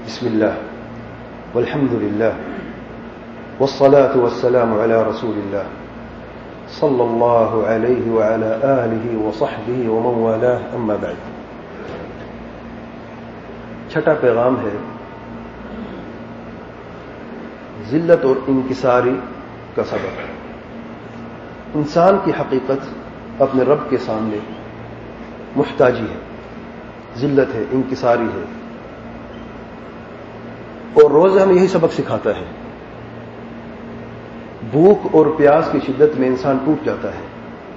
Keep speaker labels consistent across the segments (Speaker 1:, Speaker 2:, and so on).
Speaker 1: بسم الله والحمد لله والصلاة والسلام على رسول الله صلى الله عليه وعلى آله وصحبه ومن والاه أما بعد. چھٹا پیغام ہے ذلت اور انکساری کا سبب. انسان کی حقیقت اپنے رب کے سامنے محتاجی ہے، ذلت ہے، انکساری ہے، اور روزہ ہمیں یہی سبق سکھاتا ہے. بھوک اور پیاس کی شدت میں انسان ٹوٹ جاتا ہے،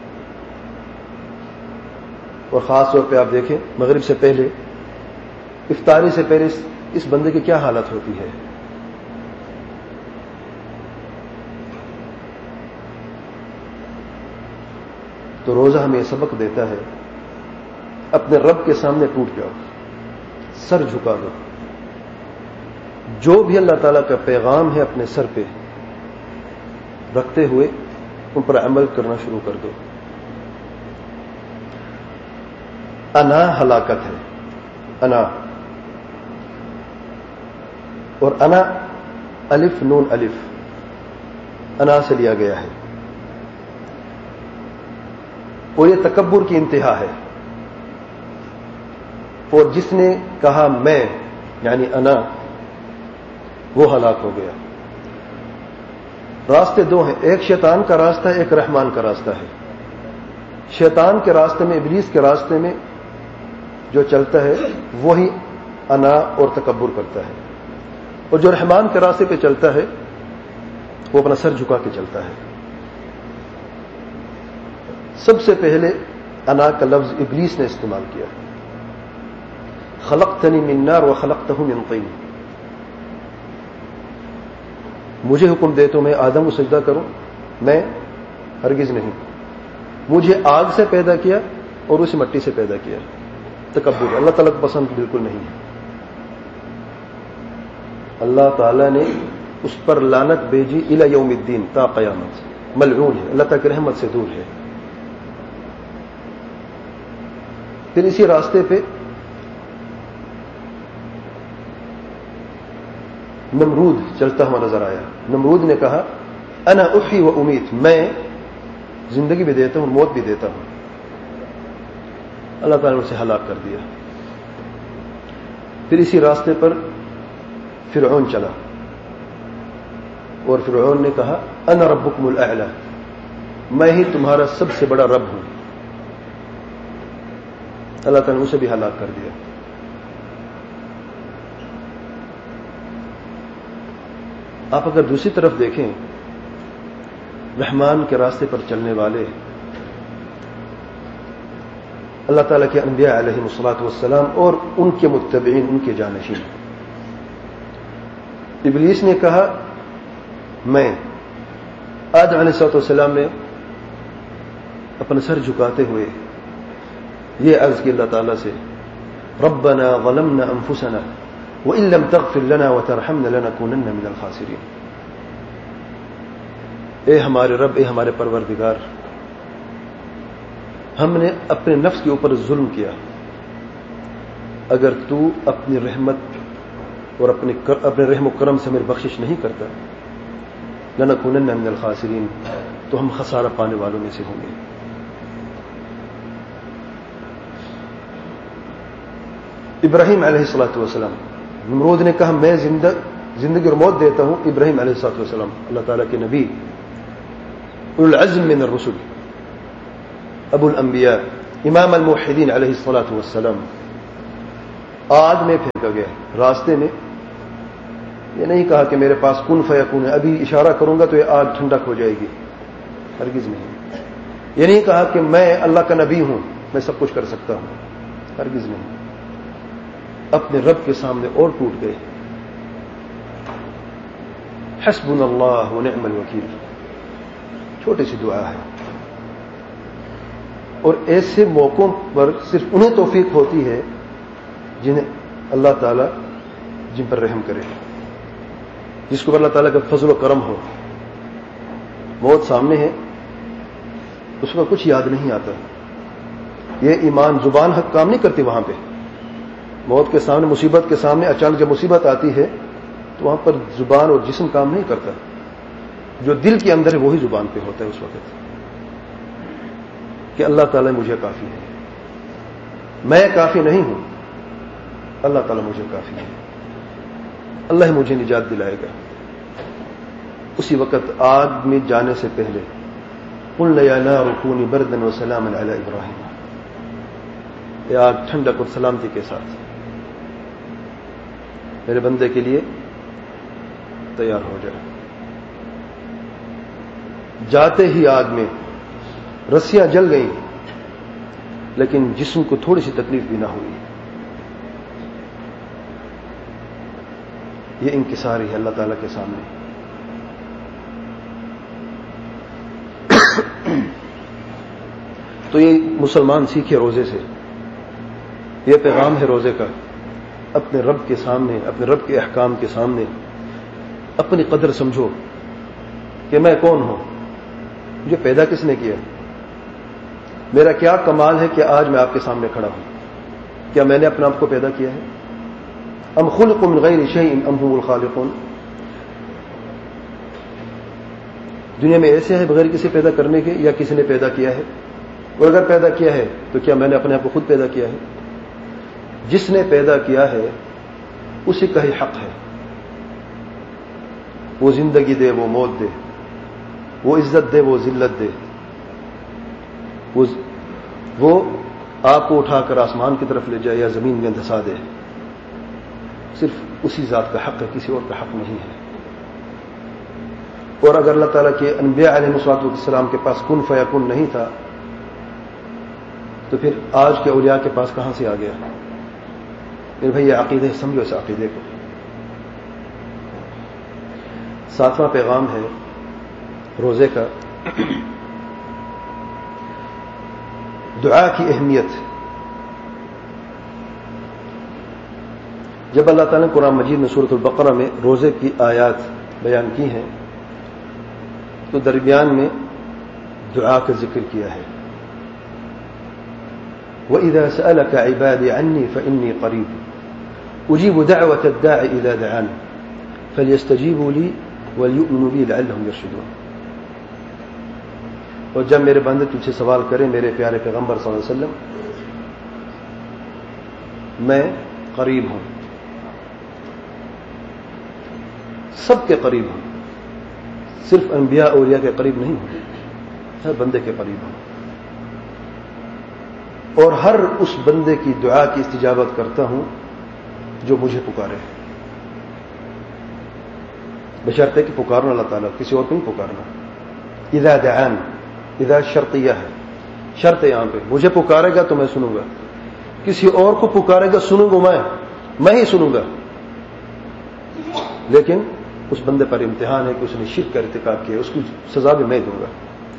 Speaker 1: اور خاص طور پہ آپ دیکھیں مغرب سے پہلے، افطاری سے پہلے اس بندے کی کیا حالت ہوتی ہے. تو روزہ ہمیں یہ سبق دیتا ہے اپنے رب کے سامنے ٹوٹ جاؤ، سر جھکا دو، جو بھی اللہ تعالیٰ کا پیغام ہے اپنے سر پہ رکھتے ہوئے ان پر عمل کرنا شروع کر دو. انا ہلاکت ہے، انا، اور انا الف نون الف انا سے لیا گیا ہے، اور یہ تکبر کی انتہا ہے. اور جس نے کہا میں یعنی انا، وہ ہلاک ہو گیا. راستے دو ہیں، ایک شیطان کا راستہ ہے، ایک رحمان کا راستہ ہے. شیطان کے راستے میں، ابلیس کے راستے میں جو چلتا ہے وہی انا اور تکبر کرتا ہے، اور جو رحمان کے راستے پہ چلتا ہے وہ اپنا سر جھکا کے چلتا ہے. سب سے پہلے انا کا لفظ ابلیس نے استعمال کیا. خلقتنی من نار وخلقتہ من طین، مجھے حکم دے تو میں آدم کو سجدہ کروں، میں ہرگز نہیں. مجھے آگ سے پیدا کیا اور اسے مٹی سے پیدا کیا. تکبر اللہ تعالیٰ کو پسند بالکل نہیں ہے. اللہ تعالیٰ نے اس پر لعنت بھیجی الی یوم الدین، تا قیامت، ملعون ہے، اللہ تعالیٰ کی رحمت سے دور ہے. پھر اسی راستے پہ نمرود چلتا ہوا نظر آیا. نمرود نے کہا انا احیی و امیت، میں زندگی بھی دیتا ہوں موت بھی دیتا ہوں. اللہ تعالیٰ نے اسے ہلاک کر دیا. پھر اسی راستے پر فرعون چلا، اور فرعون نے کہا انا ربکم الاعلی، میں ہی تمہارا سب سے بڑا رب ہوں. اللہ تعالیٰ نے اسے بھی ہلاک کر دیا. آپ اگر دوسری طرف دیکھیں، رحمان کے راستے پر چلنے والے اللہ تعالیٰ کے انبیاء علیہم الصلاۃ والسلام اور ان کے متبعین، ان کے جانشین. ابلیس نے کہا میں، آدم علیہ الصلاۃ والسلام نے اپنا سر جھکاتے ہوئے یہ عرض کی اللہ تعالیٰ سے ربنا ظلمنا انفسنا وَإِن لَّمْ تَغْفِرْ لَنَا وَتَرْحَمْنَا لَنَكُونَنَّ مِنَ الْخَاسِرِينَ. اے ہمارے رب، اے ہمارے پروردگار، ہم نے اپنے نفس کے اوپر ظلم کیا، اگر تو اپنی رحمت اور اپنے رحم و کرم سے ہمیں بخشش نہیں کرتا، لَنَكُونَنَّ مِنَ الْخَاسِرِينَ، تو ہم خسارہ پانے والوں میں سے ہوں گے. ابراہیم علیہ الصلاۃ والسلام، نمرود نے کہا میں زندگی اور موت دیتا ہوں. ابراہیم علیہ الصلوۃ والسلام اللہ تعالیٰ کے نبی، اولو العزم من الرسل، ابو الانبیاء، امام الموحدین علیہ الصلوۃ والسلام، آگ میں پھینکا گیا. راستے میں یہ نہیں کہا کہ میرے پاس کن فیکون ہے، ابھی اشارہ کروں گا تو یہ آگ ٹھنڈک ہو جائے گی، ہرگز نہیں. یہ نہیں کہا کہ میں اللہ کا نبی ہوں، میں سب کچھ کر سکتا ہوں، ہرگز نہیں. اپنے رب کے سامنے اور ٹوٹ گئے. حسبنا اللہ ونعم الوکیل، چھوٹی سی دعا ہے، اور ایسے موقعوں پر صرف انہیں توفیق ہوتی ہے جنہیں اللہ تعالیٰ جن پر رحم کرے، جس کو اللہ تعالیٰ کا فضل و کرم ہو. موت سامنے ہے، اس کا کچھ یاد نہیں آتا. یہ ایمان زبان حق کام نہیں کرتی وہاں پہ. موت کے سامنے، مصیبت کے سامنے اچانک جب مصیبت آتی ہے تو وہاں پر زبان اور جسم کام نہیں کرتا، جو دل کے اندر ہے وہی زبان پہ ہوتا ہے اس وقت کہ اللہ تعالیٰ مجھے کافی ہے، میں کافی نہیں ہوں، اللہ تعالیٰ مجھے کافی ہے، اللہ مجھے نجات دلائے گا۔ اسی وقت آگ میں جانے سے پہلے قلنا یا نار کونی بردا وسلاما علی ابراہیم، اے آگ ٹھنڈک اور سلامتی کے ساتھ میرے بندے کے لیے تیار ہو جائے۔ جاتے ہی آگ میں رسیاں جل گئیں لیکن جسم کو تھوڑی سی تکلیف بھی نہ ہوئی۔ یہ انکساری ہے اللہ تعالیٰ کے سامنے۔ تو یہ مسلمان سیکھے روزے سے، یہ پیغام ہے روزے کا، اپنے رب کے سامنے، اپنے رب کے احکام کے سامنے اپنی قدر سمجھو کہ میں کون ہوں، مجھے پیدا کس نے کیا، میرا کیا کمال ہے کہ آج میں آپ کے سامنے کھڑا ہوں، کیا میں نے اپنے آپ کو پیدا کیا ہے؟ ام خلقوا من غیر شیء ام هم الخالقون، دنیا میں ایسے ہے بغیر کسی پیدا کرنے کے یا کسی نے پیدا کیا ہے؟ اور اگر پیدا کیا ہے تو کیا میں نے اپنے آپ کو خود پیدا کیا ہے؟ جس نے پیدا کیا ہے اسی کا ہی حق ہے، وہ زندگی دے، وہ موت دے، وہ عزت دے، وہ ذلت دے، وہ آپ کو اٹھا کر آسمان کی طرف لے جائے یا زمین میں دھسا دے، صرف اسی ذات کا حق ہے، کسی اور کا حق نہیں ہے۔ اور اگر اللہ تعالیٰ کے انبیاء علیہ الصلوۃ والسلام کے پاس کن فیکون نہیں تھا تو پھر آج کے اولیاء کے پاس کہاں سے آ گیا؟ میرے بھائی یہ عقیدے سمجھو، اس عقیدے کو۔ 7واں پیغام ہے روزے کا، دعا کی اہمیت۔ جب اللہ تعالیٰ نے قرآن مجید میں سورۃ البقرہ میں روزے کی آیات بیان کی ہیں تو درمیان میں دعا کا ذکر کیا ہے۔ وَإِذَا سَأَلَكَ عِبَادِي عَنِّي فَإِنِّي قَرِيبٌ أُجِيبُ دَعْوَةَ الدَّاعِ إِذَا دَعَانِ فَلْيَسْتَجِيبُوا لِي وَلْيُؤْمِنُوا بِي لَعَلَّهُمْ يَرْشُدُونَ۔ اور جب میرے بندے تجھ سے سوال کریں میرے پیارے پیغمبر صلی اللہ علیہ وسلم، میں قریب ہوں، سب کے قریب ہوں، صرف انبیاء اولیاء کے قریب نہیں ہوں، ہر بندے کے قریب ہوں، اور ہر اس بندے کی دعا کی استجابت کرتا ہوں جو مجھے پکارے، بشرطے کہ پکارنا اللہ تعالیٰ، کسی اور کو نہیں پکارنا۔ اذا دعان، اذا شرطیہ ہے، شرط یہاں پہ، مجھے پکارے گا تو میں سنوں گا، کسی اور کو پکارے گا سنوں گا میں ہی سنوں گا، لیکن اس بندے پر امتحان ہے کہ اس نے شرک کا ارتکاب کیا، اس کی سزا بھی میں دوں گا۔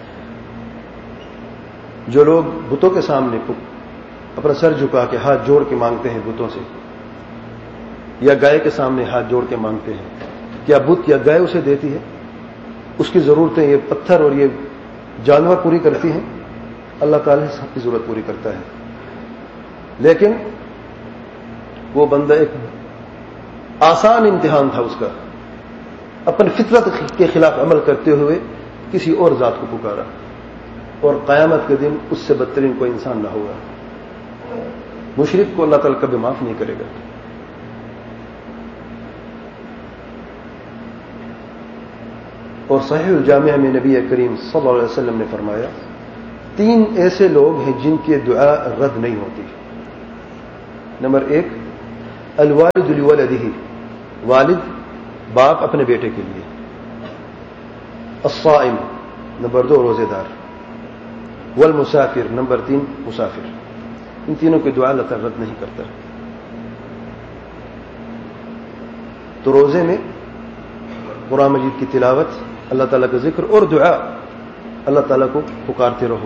Speaker 1: جو لوگ بتوں کے سامنے اپنا سر جھکا کے ہاتھ جوڑ کے مانگتے ہیں بتوں سے، یا گائے کے سامنے ہاتھ جوڑ کے مانگتے ہیں، کیا بت یا گائے اسے دیتی ہے؟ اس کی ضرورتیں یہ پتھر اور یہ جانور پوری کرتی ہیں؟ اللہ تعالیٰ سب کی ضرورت پوری کرتا ہے، لیکن وہ بندہ ایک آسان امتحان تھا اس کا، اپنی فطرت کے خلاف عمل کرتے ہوئے کسی اور ذات کو پکارا، اور قیامت کے دن اس سے بدترین کوئی انسان نہ ہوگا۔ مشرک کو اللہ تعالیٰ کبھی معاف نہیں کرے گا۔ اور صحیح الجامع میں نبی کریم صلی اللہ علیہ وسلم نے فرمایا 3 ایسے لوگ ہیں جن کی دعا رد نہیں ہوتی۔ نمبر 1 الوالد لولدہ، والد باپ اپنے بیٹے کے لیے۔ الصائم، نمبر 2 روزے دار۔ والمسافر، نمبر 3 مسافر۔ ان تینوں کی دعا اللہ تعالیٰ رد نہیں کرتا۔ تو روزے میں قرآن مجید کی تلاوت، اللہ تعالیٰ کا ذکر اور دعا، اللہ تعالیٰ کو پکارتے رہو۔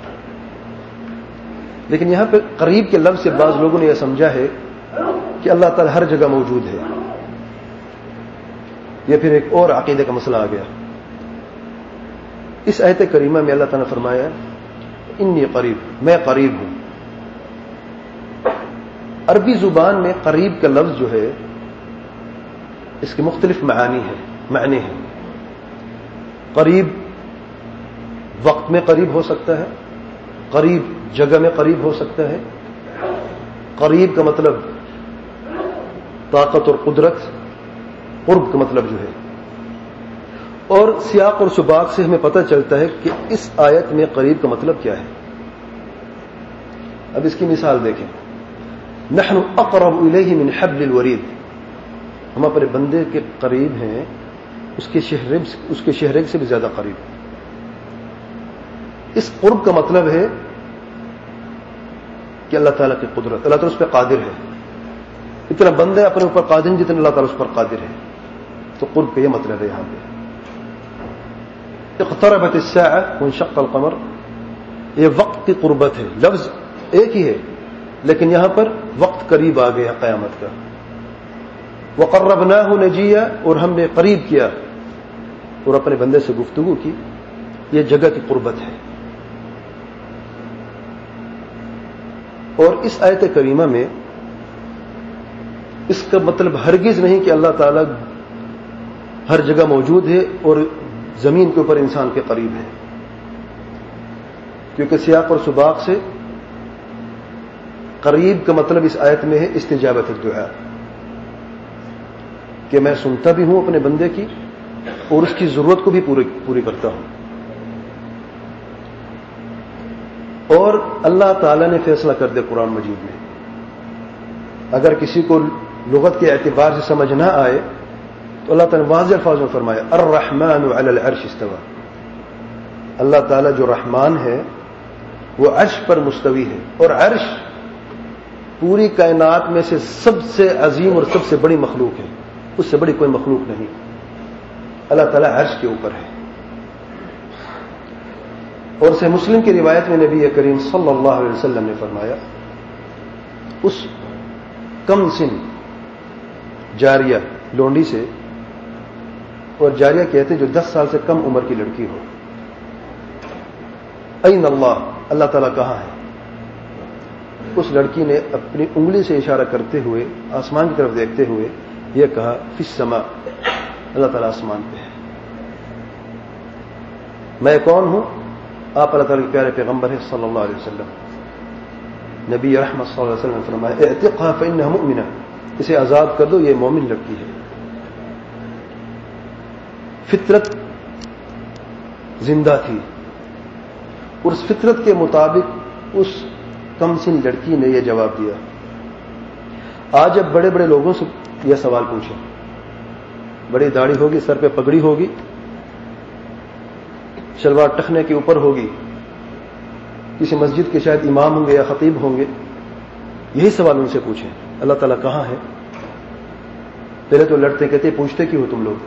Speaker 1: لیکن یہاں پہ قریب کے لفظ سے بعض لوگوں نے یہ سمجھا ہے کہ اللہ تعالیٰ ہر جگہ موجود ہے، یہ پھر ایک اور عقیدے کا مسئلہ آ گیا۔ اس آیت کریمہ میں اللہ تعالیٰ نے فرمایا انی قریب، میں قریب ہوں۔ عربی زبان میں قریب کا لفظ جو ہے اس کے مختلف معنی ہیں. قریب وقت میں قریب ہو سکتا ہے، قریب جگہ میں قریب ہو سکتا ہے. قریب کا مطلب طاقت اور قدرت، قرب کا مطلب جو ہے. اور سیاق اور سباق سے ہمیں پتہ چلتا ہے کہ اس آیت میں قریب کا مطلب کیا ہے. اب اس کی مثال دیکھیں. نحن اقرب الیہ من حبل الورید، ہم اپنے بندے کے قریب ہیں اس کے شہرگ سے بھی زیادہ قریب. اس قرب کا مطلب ہے کہ اللہ تعالیٰ کی قدرت، اللہ تعالیٰ اس پہ قادر ہے. اتنا بندہ اپنے اوپر قادر جتنا اللہ تعالیٰ اس پر قادر ہے. تو قرب کا یہ مطلب ہے. یہاں پہ اقتربت الساعة وانشق القمر، یہ وقت کی قربت ہے. لفظ ایک ہی ہے لیکن یہاں پر وقت قریب آ گیا قیامت کا. وقربناہ نجیہ، اور ہم نے قریب کیا اور اپنے بندے سے گفتگو کی. یہ جگہ کی قربت ہے. اور اس آیت کریمہ میں اس کا مطلب ہرگز نہیں کہ اللہ تعالیٰ ہر جگہ موجود ہے اور زمین کے اوپر انسان کے قریب ہے، کیونکہ سیاق اور سباق سے قریب کا مطلب اس آیت میں ہے استجابت الدعاء، کہ میں سنتا بھی ہوں اپنے بندے کی اور اس کی ضرورت کو بھی پوری کرتا ہوں. اور اللہ تعالیٰ نے فیصلہ کر دیا قرآن مجید میں. اگر کسی کو لغت کے اعتبار سے سمجھ نہ آئے تو اللہ تعالیٰ نے واضح الفاظ میں فرمایا الرحمن علی العرش استوى. اللہ تعالیٰ جو رحمان ہے وہ عرش پر مستوی ہے، اور عرش پوری کائنات میں سے سب سے عظیم اور سب سے بڑی مخلوق ہے. اس سے بڑی کوئی مخلوق نہیں. اللہ تعالیٰ عرش کے اوپر ہے. اور صحیح مسلم کی روایت میں نبی کریم صلی اللہ علیہ وسلم نے فرمایا اس کم سن جاریہ لونڈی سے، اور جاریہ کہتے ہیں جو 10 سال سے کم عمر کی لڑکی ہو، این اللہ، اللہ تعالیٰ کہاں ہے؟ اس لڑکی نے اپنی انگلی سے اشارہ کرتے ہوئے آسمان کی طرف دیکھتے ہوئے یہ کہا فی السماء، اللہ تعالیٰ آسمان پہ ہے. میں کون ہوں؟ آپ اللہ تعالیٰ کے پیارے پیغمبر ہیں صلی اللہ علیہ وسلم. نبی رحمت صلی اللہ علیہ وسلم نے فرمایا اعتقها فانها مؤمنہ، اسے آزاد کر دو، یہ مومن لڑکی ہے. فطرت زندہ تھی اور اس فطرت کے مطابق اس کم سن لڑکی نے یہ جواب دیا. آج اب بڑے بڑے لوگوں سے یہ سوال پوچھیں، بڑی داڑھی ہوگی، سر پہ پگڑی ہوگی، شلوار ٹخنے کے اوپر ہوگی، کسی مسجد کے شاید امام ہوں گے یا خطیب ہوں گے، یہی سوال ان سے پوچھیں اللہ تعالیٰ کہاں ہے؟ پہلے تو لڑتے کہتے پوچھتے کیوں ہو تم لوگ؟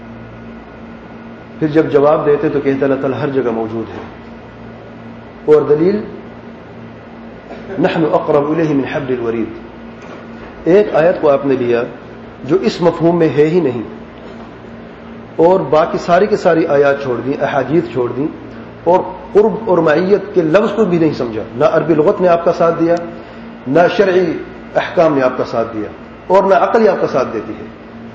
Speaker 1: پھر جب جواب دیتے تو کہتے اللہ تعالیٰ ہر جگہ موجود ہے. اور دلیل نحن اقرب الیہ من حبل الورید. ایک آیت کو آپ نے لیا جو اس مفہوم میں ہے ہی نہیں، اور باقی ساری کی ساری آیات چھوڑ دیں، احادیث چھوڑ دیں، اور قرب اور معیت کے لفظ کو بھی نہیں سمجھا. نہ عربی لغت نے آپ کا ساتھ دیا، نہ شرعی احکام نے آپ کا ساتھ دیا، اور نہ عقل ہی آپ کا ساتھ دیتی ہے.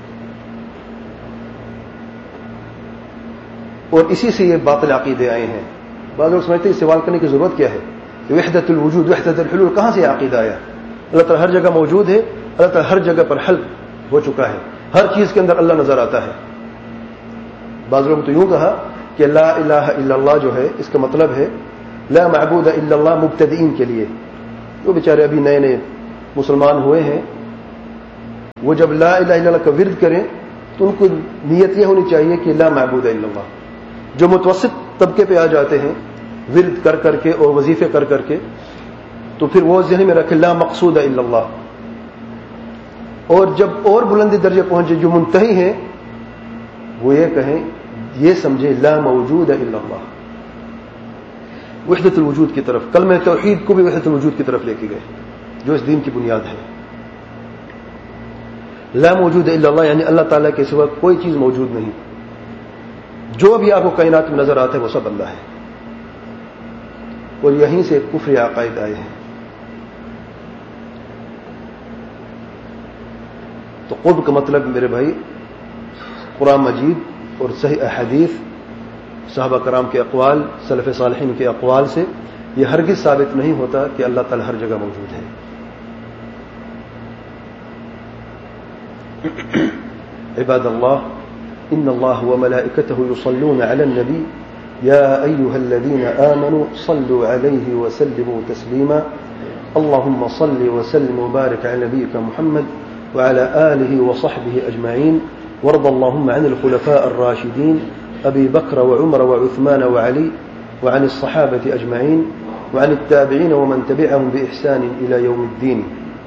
Speaker 1: اور اسی سے یہ باطل عقیدے آئے ہیں. بعض لوگ سمجھتے ہیں سوال کرنے کی ضرورت کیا ہے، وحدت الوجود وحدت الحلول کہاں سے یہ عقیدہ آیا؟ اللہ تعالیٰ ہر جگہ موجود ہے، اللہ تعالیٰ ہر جگہ پر حل ہو چکا ہے، ہر چیز کے اندر اللہ نظر آتا ہے. بعض لوگوں نے تو یوں کہا کہ لا الہ الا اللہ جو ہے اس کا مطلب ہے لا معبود الا اللہ مبتدئین کے لیے. جو بیچارے ابھی نئے نئے مسلمان ہوئے ہیں وہ جب لا الہ الا اللہ کا ورد کریں تو ان کو نیت یہ ہونی چاہیے کہ لا معبود الا اللہ. جو متوسط طبقے پہ آ جاتے ہیں ورد کر کر کے اور وظیفے کر کر کے، تو پھر وہ ذہن میں رکھے لا مقصود الا اللہ. اور جب اور بلندی درجے پہنچے جو منتہی ہیں وہ یہ کہیں، یہ سمجھے لا موجود الا اللہ. وحدت الوجود کی طرف، کلمہ توحید کو بھی وحدت الوجود کی طرف لے کے گئے جو اس دین کی بنیاد ہے. لا موجود الا اللہ یعنی اللہ تعالیٰ کے سوا کوئی چیز موجود نہیں. جو بھی آپ کو کائنات میں نظر آتا ہے وہ سب اللہ ہے. اور یہیں سے کفر عقائد آئے ہیں. तो क़ुर्ब का मतलब मेरे भाई कुरान मजीद और सही अहदीस, सहाबा कराम के अक़वाल, सलफ़ सालिहीन के अक़वाल से यह हरगिज़ साबित नहीं होता कि अल्लाह ताला हर जगह मौजूद है। इबादल्लाह, इन्नल्लाह व मलाइकतहु युसल्लूना अलन नबी या अय्युहल्लज़ीना आमनू सल्लू अलैहि व सल्लिमू तस्लीमा। अल्लाहुम्मा सल्लि व सल्लिम व बारिक अला नबिय्यिका मुहम्मद व अला आलिहि व सहबिहि अजमईन। वरद अल्लाहुम्मा अनिल खुलफाء الراشدين अबी बकर व उमर व उस्मान व अली व अनिल सहाबति अजमईन व अनिल ताबिईन व मन तबिअहुम बिइहसान इला यौमिद्दीन।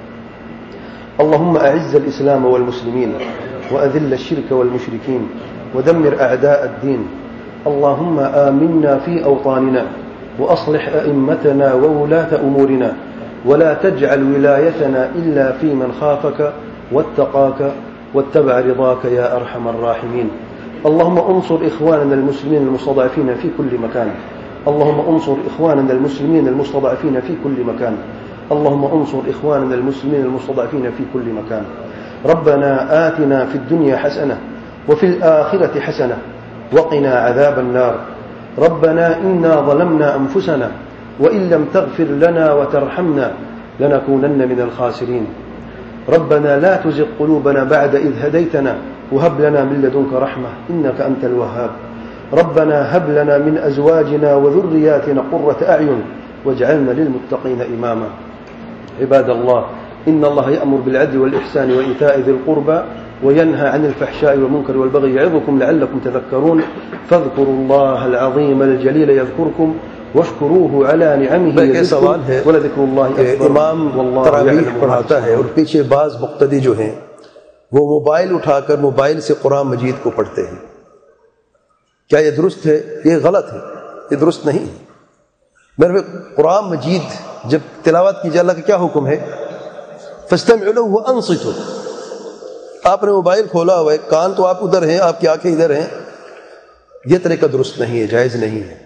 Speaker 1: अल्लाहुम्मा अइज़्ज़िल इस्लाम वल मुस्लिमीन व अज़िल्ल अश्शिर्क वल मुशरिकीन व दम्मिर अअदाअ अद्दीन। अल्लाहुम्मा आमिन्ना फी औतानिना व अस्लिह अइम्मतना व वलात उमूरिना व ला तजअल विलायतना इल्ला फी मन खाफक वत्तक़ाक वत्तबअ रिज़ाक या अरहमर राहिमीन। اللهم انصر إخواننا المسلمين المستضعفين في كل مكان. اللهم انصر إخواننا المسلمين المستضعفين في كل مكان. اللهم انصر إخواننا المسلمين المستضعفين في كل مكان. ربنا آتنا في الدنيا حسنة وفي الآخرة حسنة وقنا عذاب النار. ربنا إنا ظلمنا أنفسنا وإن لم تغفر لنا وترحمنا لنكونن من الخاسرين. ربنا لا تزغ قلوبنا بعد إذ هديتنا وهب لنا من لدنك رحمة إنك أنت الوهاب. ربنا هب لنا من أزواجنا وذرياتنا قرة أعين واجعلنا للمتقين إماما. عباد الله، إن الله يأمر بالعدل والإحسان وإيتاء ذي القربى وينهى عن الفحشاء والمنكر والبغي يعظكم لعلكم تذكرون. فاذكروا الله العظيم الجليل يذكركم واشكروه على نعمه
Speaker 2: सवाल है,
Speaker 1: वलज़िक्रुल्लाहि अकबर।
Speaker 2: इमाम तरावीह पढ़ाता है और पीछे बाज़ मुक्तदी जो हैं वो मोबाइल उठाकर मोबाइल से कुरान मजीद को पढ़ते हैं। क्या ये दुरुस्त है? ये गलत है, ये दुरुस्त नहीं है। मेरे कुरान मजीद जब तिलावत की जाए, अल्लाह का क्या हुक्म है? फस्तमिउ लहु व अंसितू। आपने मोबाइल खोला हुआ है, कान तो आप उधर हैं, आपकी आंखें इधर हैं, यह तरीका दुरुस्त नहीं है, जायज़ नहीं है।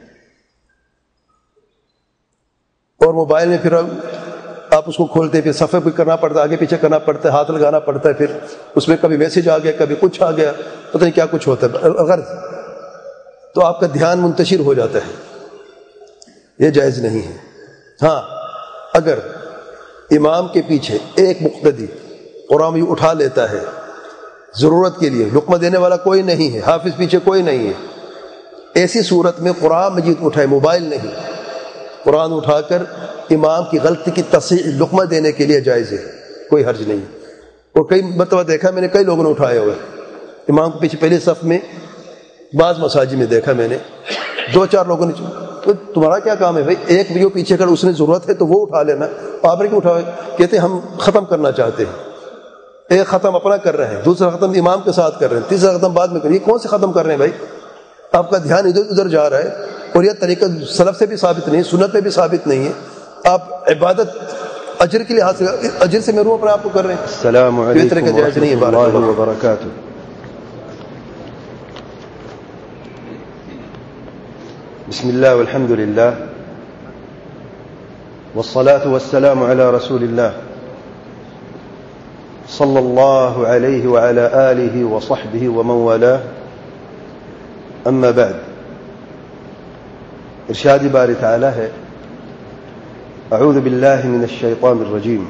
Speaker 2: और मोबाइल में फिर आप उसको खोलते, फिर सफ़े भी करना पड़ता है, आगे पीछे करना पड़ता है, हाथ लगाना पड़ता है, फिर उसमें कभी मैसेज आ गया, कभी कुछ आ गया, पता नहीं क्या कुछ होता है, अगर तो आपका ध्यान मुंतशिर हो जाता है, ये जायज़ नहीं है। हाँ, अगर इमाम के पीछे एक मुक्तदी कुरान भी उठा लेता है ज़रूरत के लिए, लुक़मा देने वाला कोई नहीं है, हाफिज़ पीछे कोई नहीं है, ऐसी सूरत में कुरान मजीद उठाए, मोबाइल नहीं, कुरान उठाकर इमाम की गलती की तस्हीह लुक़मा देने के लिए जायज़ है, कोई हर्ज नहीं। और कई मरतबा देखा मैंने, कई लोगों ने उठाया हुआ है इमाम के पीछे, पहले सफ़ में बाज़ मसाजिद में देखा मैंने, 2-4 लोगों ने। तो तुम्हारा क्या काम है भाई? एक भी पीछे कर, उसने ज़रूरत है तो वो उठा लेना, आपने क्यों उठाए? कहते हम ख़त्म करना चाहते हैं, एक ख़त्म अपना कर रहे हैं, दूसरा ख़त्म इमाम के साथ कर रहे हैं, तीसरा ख़त्म बाद में करिए। कौन से ख़त्म कर रहे हैं भाई? आपका ध्यान इधर उधर जा रहा है, और यह तरीका सलफ़ से भी साबित नहीं, सुन्नत में भी साबित नहीं है। आप इबादत अजर के लिहाज से, अजर से महरूम अपने आप को कर रहे हैं।
Speaker 1: अस्सलामु अलैकुम व रहमतुल्लाहि व बरकातुहू। बिस्मिल्लाह वल्हम्दुलिल्लाह वस्सलातु वस्सलामु अला रसूलिल्लाह सल्लल्लाहु अलैहि व अला आलिहि व सहबिहि व मन वाला। अम्मा बाद। इरशाद बारी तआला है, अऊज़ु बिल्लाहि मिनश शैतानिर रजीम।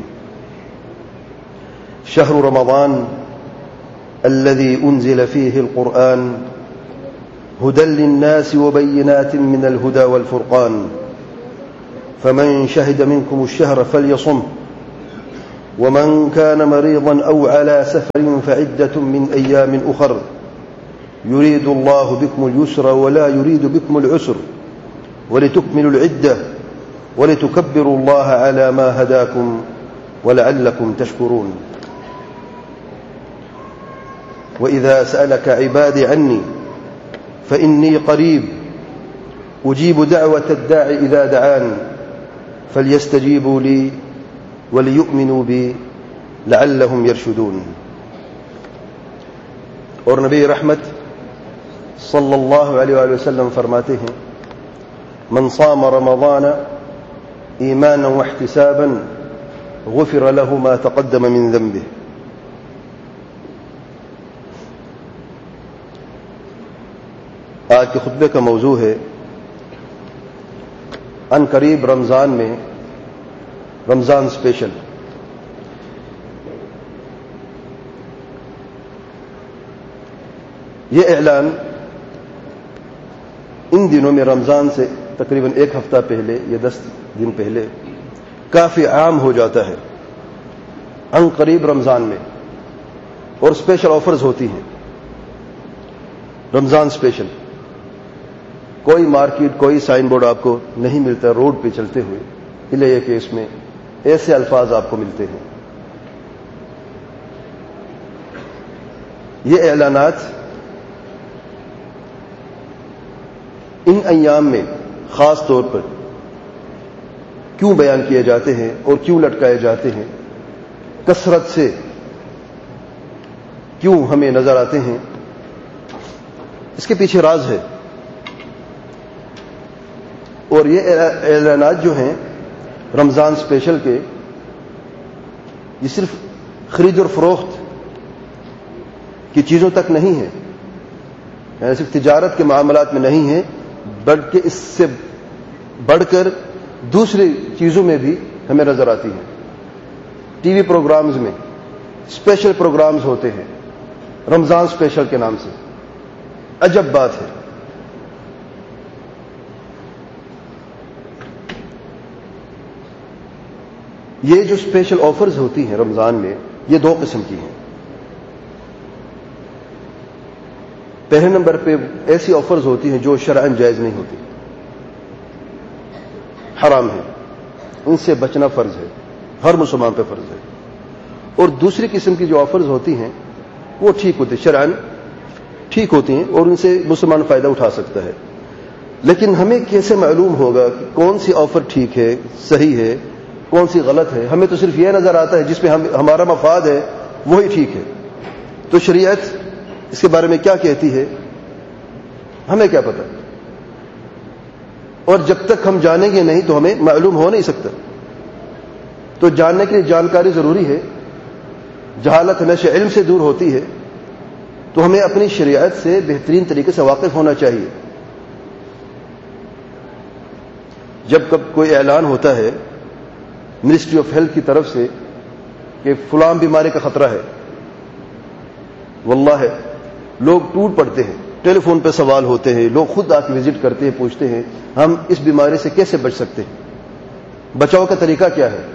Speaker 1: शहरु रमज़ान अल्लज़ी उन्ज़िल फ़ीहिल क़ुरआन हुदल लिन्नासि व बय्यिनातिन मिनल हुदा वल फ़ुरक़ान फ़मन शहिद मिनकुमुश शहर फ़ल्यसुमहु व मन कान मरीज़न औ अला सफ़रिन फ़इद्दतुम मिन अय्यामिन उख़र युरीदुल्लाहु बिकुमुल युस्रा व ला युरीदु बिकुमुल उस्र वलितुकमिलुल इद्दह वलितुकब्बिरुल्लाह अला मा हदाकुम वलअल्लकुम तशकुरून। वइज़ा सअलक इबादी अन्नी फ़इन्नी क़रीब उजीबु दअवत अद्दाइ इज़ा दआन फ़ल्यस्तजीबू ली वलियुमिनू बी लअल्लहुम यरशुदून। और नबी रहमत सल्लल्लाहु अलैहि वसल्लम फरमाते हैं, मन साम रमज़ान ईमाना वहतिसाबन गुफ़िर लहु मा तक़द्दम मिन ज़ंबिह। آج کے خطبے کا موضوع ہے ان قریب رمضان میں رمضان اسپیشل. یہ اعلان ان دنوں میں رمضان سے تقریباً ایک ہفتہ پہلے یا 10 دن پہلے کافی عام ہو جاتا ہے. ان قریب رمضان میں اور اسپیشل آفرز ہوتی ہیں. رمضان اسپیشل کوئی مارکیٹ کوئی سائن بورڈ آپ کو نہیں ملتا روڈ پہ چلتے ہوئے الا یہ کہ اس میں ایسے الفاظ آپ کو ملتے ہیں. یہ اعلانات ان ایام میں خاص طور پر کیوں بیان کیے جاتے ہیں اور کیوں لٹکائے جاتے ہیں, کثرت سے کیوں ہمیں نظر آتے ہیں, اس کے پیچھے راز ہے. اور یہ اعلانات جو ہیں رمضان اسپیشل کے, یہ صرف خرید اور فروخت کی چیزوں تک نہیں ہے, یعنی صرف تجارت کے معاملات میں نہیں ہے, بلکہ اس سے بڑھ کر دوسری چیزوں میں بھی ہمیں نظر آتی ہیں. ٹی وی پروگرامز میں اسپیشل پروگرامز ہوتے ہیں رمضان اسپیشل کے نام سے. عجب بات ہے. یہ جو اسپیشل آفرز ہوتی ہیں رمضان میں, یہ 2 قسم کی ہیں. پہلے نمبر پہ ایسی آفرز ہوتی ہیں جو شرعاً جائز نہیں ہوتی, حرام ہے, ان سے بچنا فرض ہے, ہر مسلمان پہ فرض ہے. اور دوسری قسم کی جو آفرز ہوتی ہیں وہ ٹھیک ہوتی ہیں, شرعاً ٹھیک ہوتی ہیں اور ان سے مسلمان فائدہ اٹھا سکتا ہے. لیکن ہمیں کیسے معلوم ہوگا کہ کون سی آفر ٹھیک ہے, صحیح ہے, کون سی غلط ہے؟ ہمیں تو صرف یہ نظر آتا ہے جس میں ہمارا مفاد ہے وہی ٹھیک ہے. تو شریعت اس کے بارے میں کیا کہتی ہے ہمیں کیا پتہ, اور جب تک ہم جانیں گے نہیں تو ہمیں معلوم ہو نہیں سکتا. تو جاننے کے لیے جانکاری ضروری ہے. جہالت ہمیشہ علم سے دور ہوتی ہے, تو ہمیں اپنی شریعت سے بہترین طریقے سے واقف ہونا چاہیے. جب کب کوئی اعلان ہوتا ہے منسٹری آف ہیلتھ کی طرف سے کہ فلاں بیماری کا خطرہ ہے, واللہ لوگ ٹوٹ پڑتے ہیں, ٹیلی فون پہ سوال ہوتے ہیں, لوگ خود آ کے وزٹ کرتے ہیں, پوچھتے ہیں ہم اس بیماری سے کیسے بچ سکتے ہیں, بچاؤ کا طریقہ کیا ہے.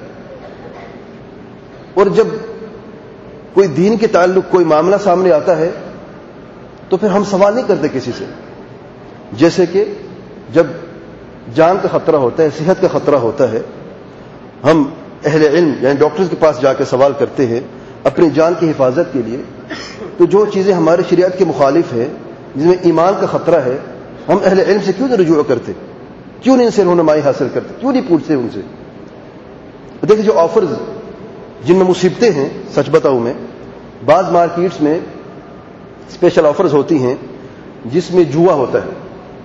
Speaker 1: اور جب کوئی دین کے تعلق کوئی معاملہ سامنے آتا ہے تو پھر ہم سوال نہیں کرتے کسی سے. جیسے کہ جب جان کا خطرہ ہوتا ہے, صحت کا خطرہ ہوتا ہے, ہم اہل علم یعنی ڈاکٹرز کے پاس جا کے سوال کرتے ہیں اپنی جان کی حفاظت کے لیے. تو جو چیزیں ہمارے شریعت کے مخالف ہیں, جس میں ایمان کا خطرہ ہے, ہم اہل علم سے کیوں نہیں رجوع کرتے, کیوں نہیں ان سے رہنمائی حاصل کرتے, کیوں نہیں پوچھتے ان سے. دیکھیں جو آفرز جن میں مصیبتیں ہیں, سچ بتاؤں میں بعض مارکیٹس میں اسپیشل آفرز ہوتی ہیں جس میں جوا ہوتا ہے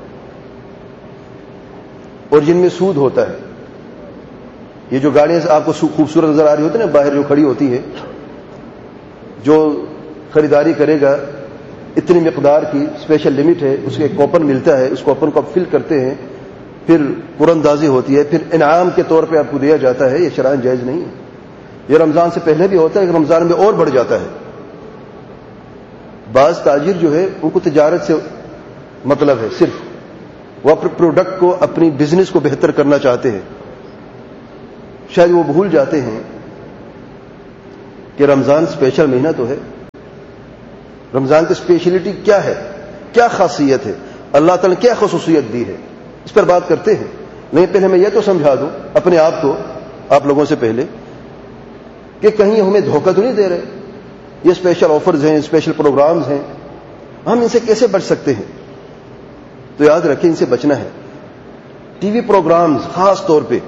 Speaker 1: اور جن میں سود ہوتا ہے. یہ جو گاڑیاں آپ کو خوبصورت نظر آ رہی ہوتی ہیں نا باہر جو کھڑی ہوتی ہے, جو خریداری کرے گا اتنی مقدار کی اسپیشل لمٹ ہے, اس کے ایک کوپن ملتا ہے, اس کوپن کو آپ فل کرتے ہیں, پھر قرندازی ہوتی ہے, پھر انعام کے طور پہ آپ کو دیا جاتا ہے. یہ شرعاً جائز نہیں ہے. یہ رمضان سے پہلے بھی ہوتا ہے کہ رمضان میں اور بڑھ جاتا ہے. بعض تاجر جو ہے ان کو تجارت سے مطلب ہے, صرف وہ اپنے پروڈکٹ کو اپنی بزنس کو بہتر کرنا چاہتے ہیں. شاید وہ بھول جاتے ہیں کہ رمضان اسپیشل مہینہ تو ہے. رمضان کی اسپیشلٹی کیا ہے, کیا خاصیت ہے, اللہ تعالیٰ نے کیا خصوصیت دی ہے, اس پر بات کرتے ہیں. نہیں پہلے میں یہ تو سمجھا دوں اپنے آپ کو, آپ لوگوں سے پہلے, کہ کہیں ہمیں دھوکہ تو نہیں دے رہے. یہ اسپیشل آفرز ہیں, اسپیشل پروگرامز ہیں, ہم ان سے کیسے بچ سکتے ہیں؟ تو یاد رکھیں ان سے بچنا ہے. ٹی وی پروگرامز خاص طور پہ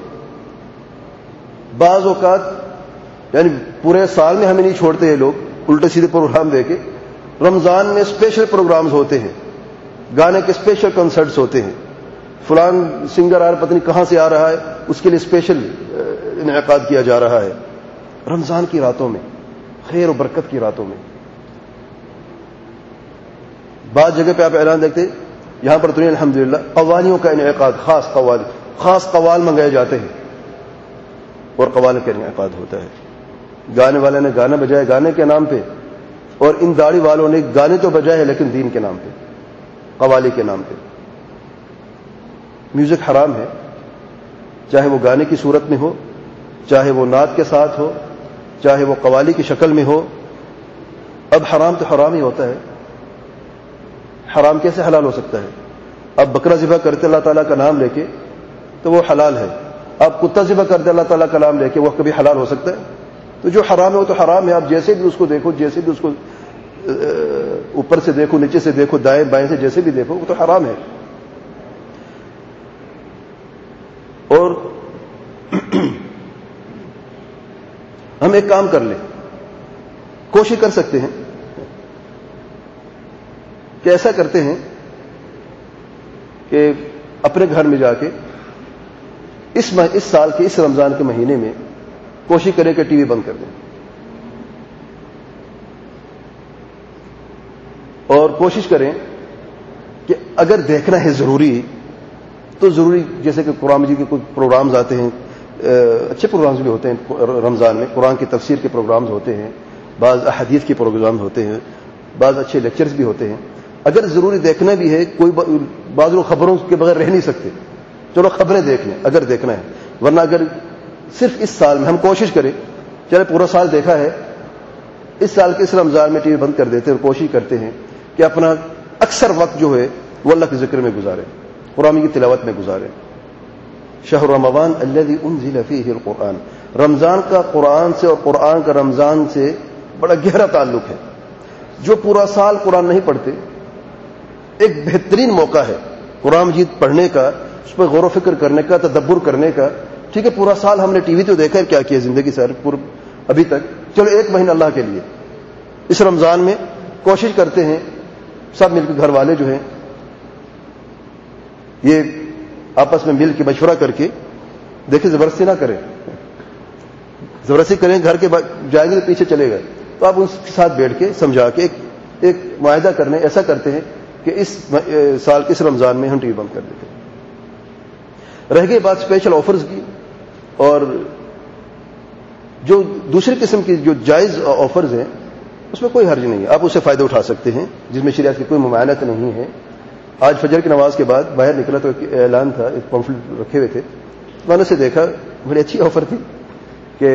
Speaker 1: بعض اوقات یعنی پورے سال میں ہمیں نہیں چھوڑتے یہ لوگ, الٹے سیدھے پروگرام دے کے. رمضان میں اسپیشل پروگرامز ہوتے ہیں, گانے کے اسپیشل کنسرٹس ہوتے ہیں, فلان سنگر آ پتہ نہیں کہاں سے آ رہا ہے, اس کے لیے اسپیشل انعقاد کیا جا رہا ہے رمضان کی راتوں میں, خیر و برکت کی راتوں میں. بعض جگہ پہ آپ اعلان دیکھتے یہاں پر تو نہیں الحمدللہ قوالیوں کا انعقاد، خاص قوال منگائے جاتے ہیں اور قوال کا انعقاد ہوتا ہے. گانے والے نے گانا بجایا گانے کے نام پہ، اور ان داڑھی والوں نے گانے تو بجائے ہیں لیکن دین کے نام پہ، قوالی کے نام پہ. میوزک حرام ہے، چاہے وہ گانے کی صورت میں ہو، چاہے وہ نعت کے ساتھ ہو، چاہے وہ قوالی کی شکل میں ہو. اب حرام تو حرام ہی ہوتا ہے، حرام کیسے حلال ہو سکتا ہے؟ اب بکرا ذبح کرتے اللہ تعالیٰ کا نام لے کے تو وہ حلال ہے، اب کتا ذبح کرتے اللہ تعالیٰ کا نام لے کے وہ کبھی حلال ہو سکتا ہے؟ تو جو حرام ہے وہ تو حرام ہے. آپ جیسے بھی اس کو دیکھو، جیسے بھی اس کو اوپر سے دیکھو، نیچے سے دیکھو، دائیں بائیں سے جیسے بھی دیکھو، وہ تو حرام ہے. اور ہم ایک کام کر لیں، کوشش کر سکتے ہیں کہ ایسا کرتے ہیں کہ اپنے گھر میں جا کے اس سال کے اس رمضان کے مہینے میں کوشش کریں کہ ٹی وی بند کر دیں، اور کوشش کریں کہ اگر دیکھنا ہے ضروری تو ضروری، جیسے کہ قرآن مجید کے کچھ پروگرامز آتے ہیں، اچھے پروگرامز بھی ہوتے ہیں رمضان میں، قرآن کی تفسیر کے پروگرامز ہوتے ہیں، بعض احادیث کے پروگرامز ہوتے ہیں، بعض اچھے لیکچرز بھی ہوتے ہیں. اگر ضروری دیکھنا بھی ہے، کوئی بعض لوگ خبروں کے بغیر رہ نہیں سکتے، چلو خبریں دیکھ لیں اگر دیکھنا ہے. ورنہ اگر صرف اس سال میں ہم کوشش کریں، چلے پورا سال دیکھا ہے، اس سال کے اس رمضان میں ٹی وی بند کر دیتے ہیں اور کوشش کرتے ہیں کہ اپنا اکثر وقت جو ہے وہ اللہ کے ذکر میں گزاریں، قرآن کی تلاوت میں گزاریں. شہر رمضان الذی انزل فیہ القرآن، رمضان کا قرآن سے اور قرآن کا رمضان سے بڑا گہرا تعلق ہے. جو پورا سال قرآن نہیں پڑھتے، ایک بہترین موقع ہے قرآن مجید پڑھنے کا، اس پہ غور و فکر کرنے کا، تدبر کرنے کا. ٹھیک ہے پورا سال ہم نے ٹی وی تو دیکھا ہے، کیا کیا زندگی سے ابھی تک، چلو ایک مہینہ اللہ کے لیے اس رمضان میں کوشش کرتے ہیں سب مل کے، گھر والے جو ہیں یہ آپس میں مل کے مشورہ کر کے دیکھیں، زبردستی نہ کریں، زبردستی کریں گھر کے جائیں گے پیچھے چلے گئے تو آپ ان کے ساتھ بیٹھ کے سمجھا کے ایک معاہدہ کرنے، ایسا کرتے ہیں کہ اس سال کے اس رمضان میں ہم ٹی وی بند کر دیتے ہیں. رہ گئی بات اسپیشل آفرز کی، اور جو دوسری قسم کی جو جائز آفرز ہیں اس میں کوئی حرج نہیں ہے، آپ اس سے فائدہ اٹھا سکتے ہیں جس میں شریعت کی کوئی ممانعت نہیں ہے. آج فجر کی نماز کے بعد باہر نکلا تو ایک اعلان تھا، ایک پمفلٹ رکھے ہوئے تھے، میں نے اسے دیکھا، بڑی اچھی آفر تھی کہ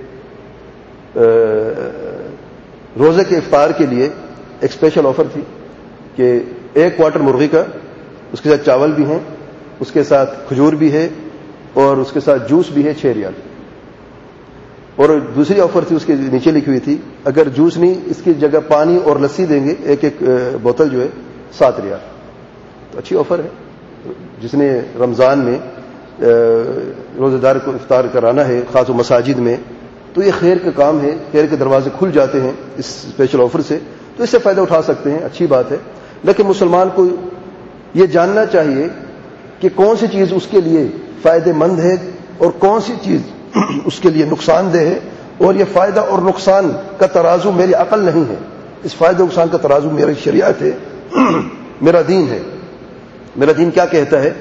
Speaker 1: روزے کے افطار کے لیے ایک اسپیشل آفر تھی کہ 1 کوارٹر مرغی کا، اس کے ساتھ چاول بھی ہیں، اس کے ساتھ کھجور بھی ہے، اور اس کے ساتھ جوس بھی ہے 6 ریال. اور دوسری آفر تھی اس کے نیچے لکھی ہوئی تھی اگر جوس نہیں، اس کی جگہ پانی اور لسی دیں گے، ایک بوتل جو ہے 7 ریال. تو اچھی آفر ہے. جس نے رمضان میں روزہ دار کو افطار کرانا ہے، خاص و مساجد میں، تو یہ خیر کا کام ہے، خیر کے دروازے کھل جاتے ہیں اس اسپیشل آفر سے، تو اس سے فائدہ اٹھا سکتے ہیں، اچھی بات ہے. لیکن مسلمان کو یہ جاننا چاہیے کہ کون سی چیز اس کے لیے فائدہ مند ہے اور کون سی چیز اس کے لیے نقصان دہ ہے. اور یہ فائدہ اور نقصان کا ترازو میری عقل نہیں ہے، اس فائدہ نقصان کا ترازو میری شریعت ہے، میرا دین ہے. میرا دین کیا کہتا ہے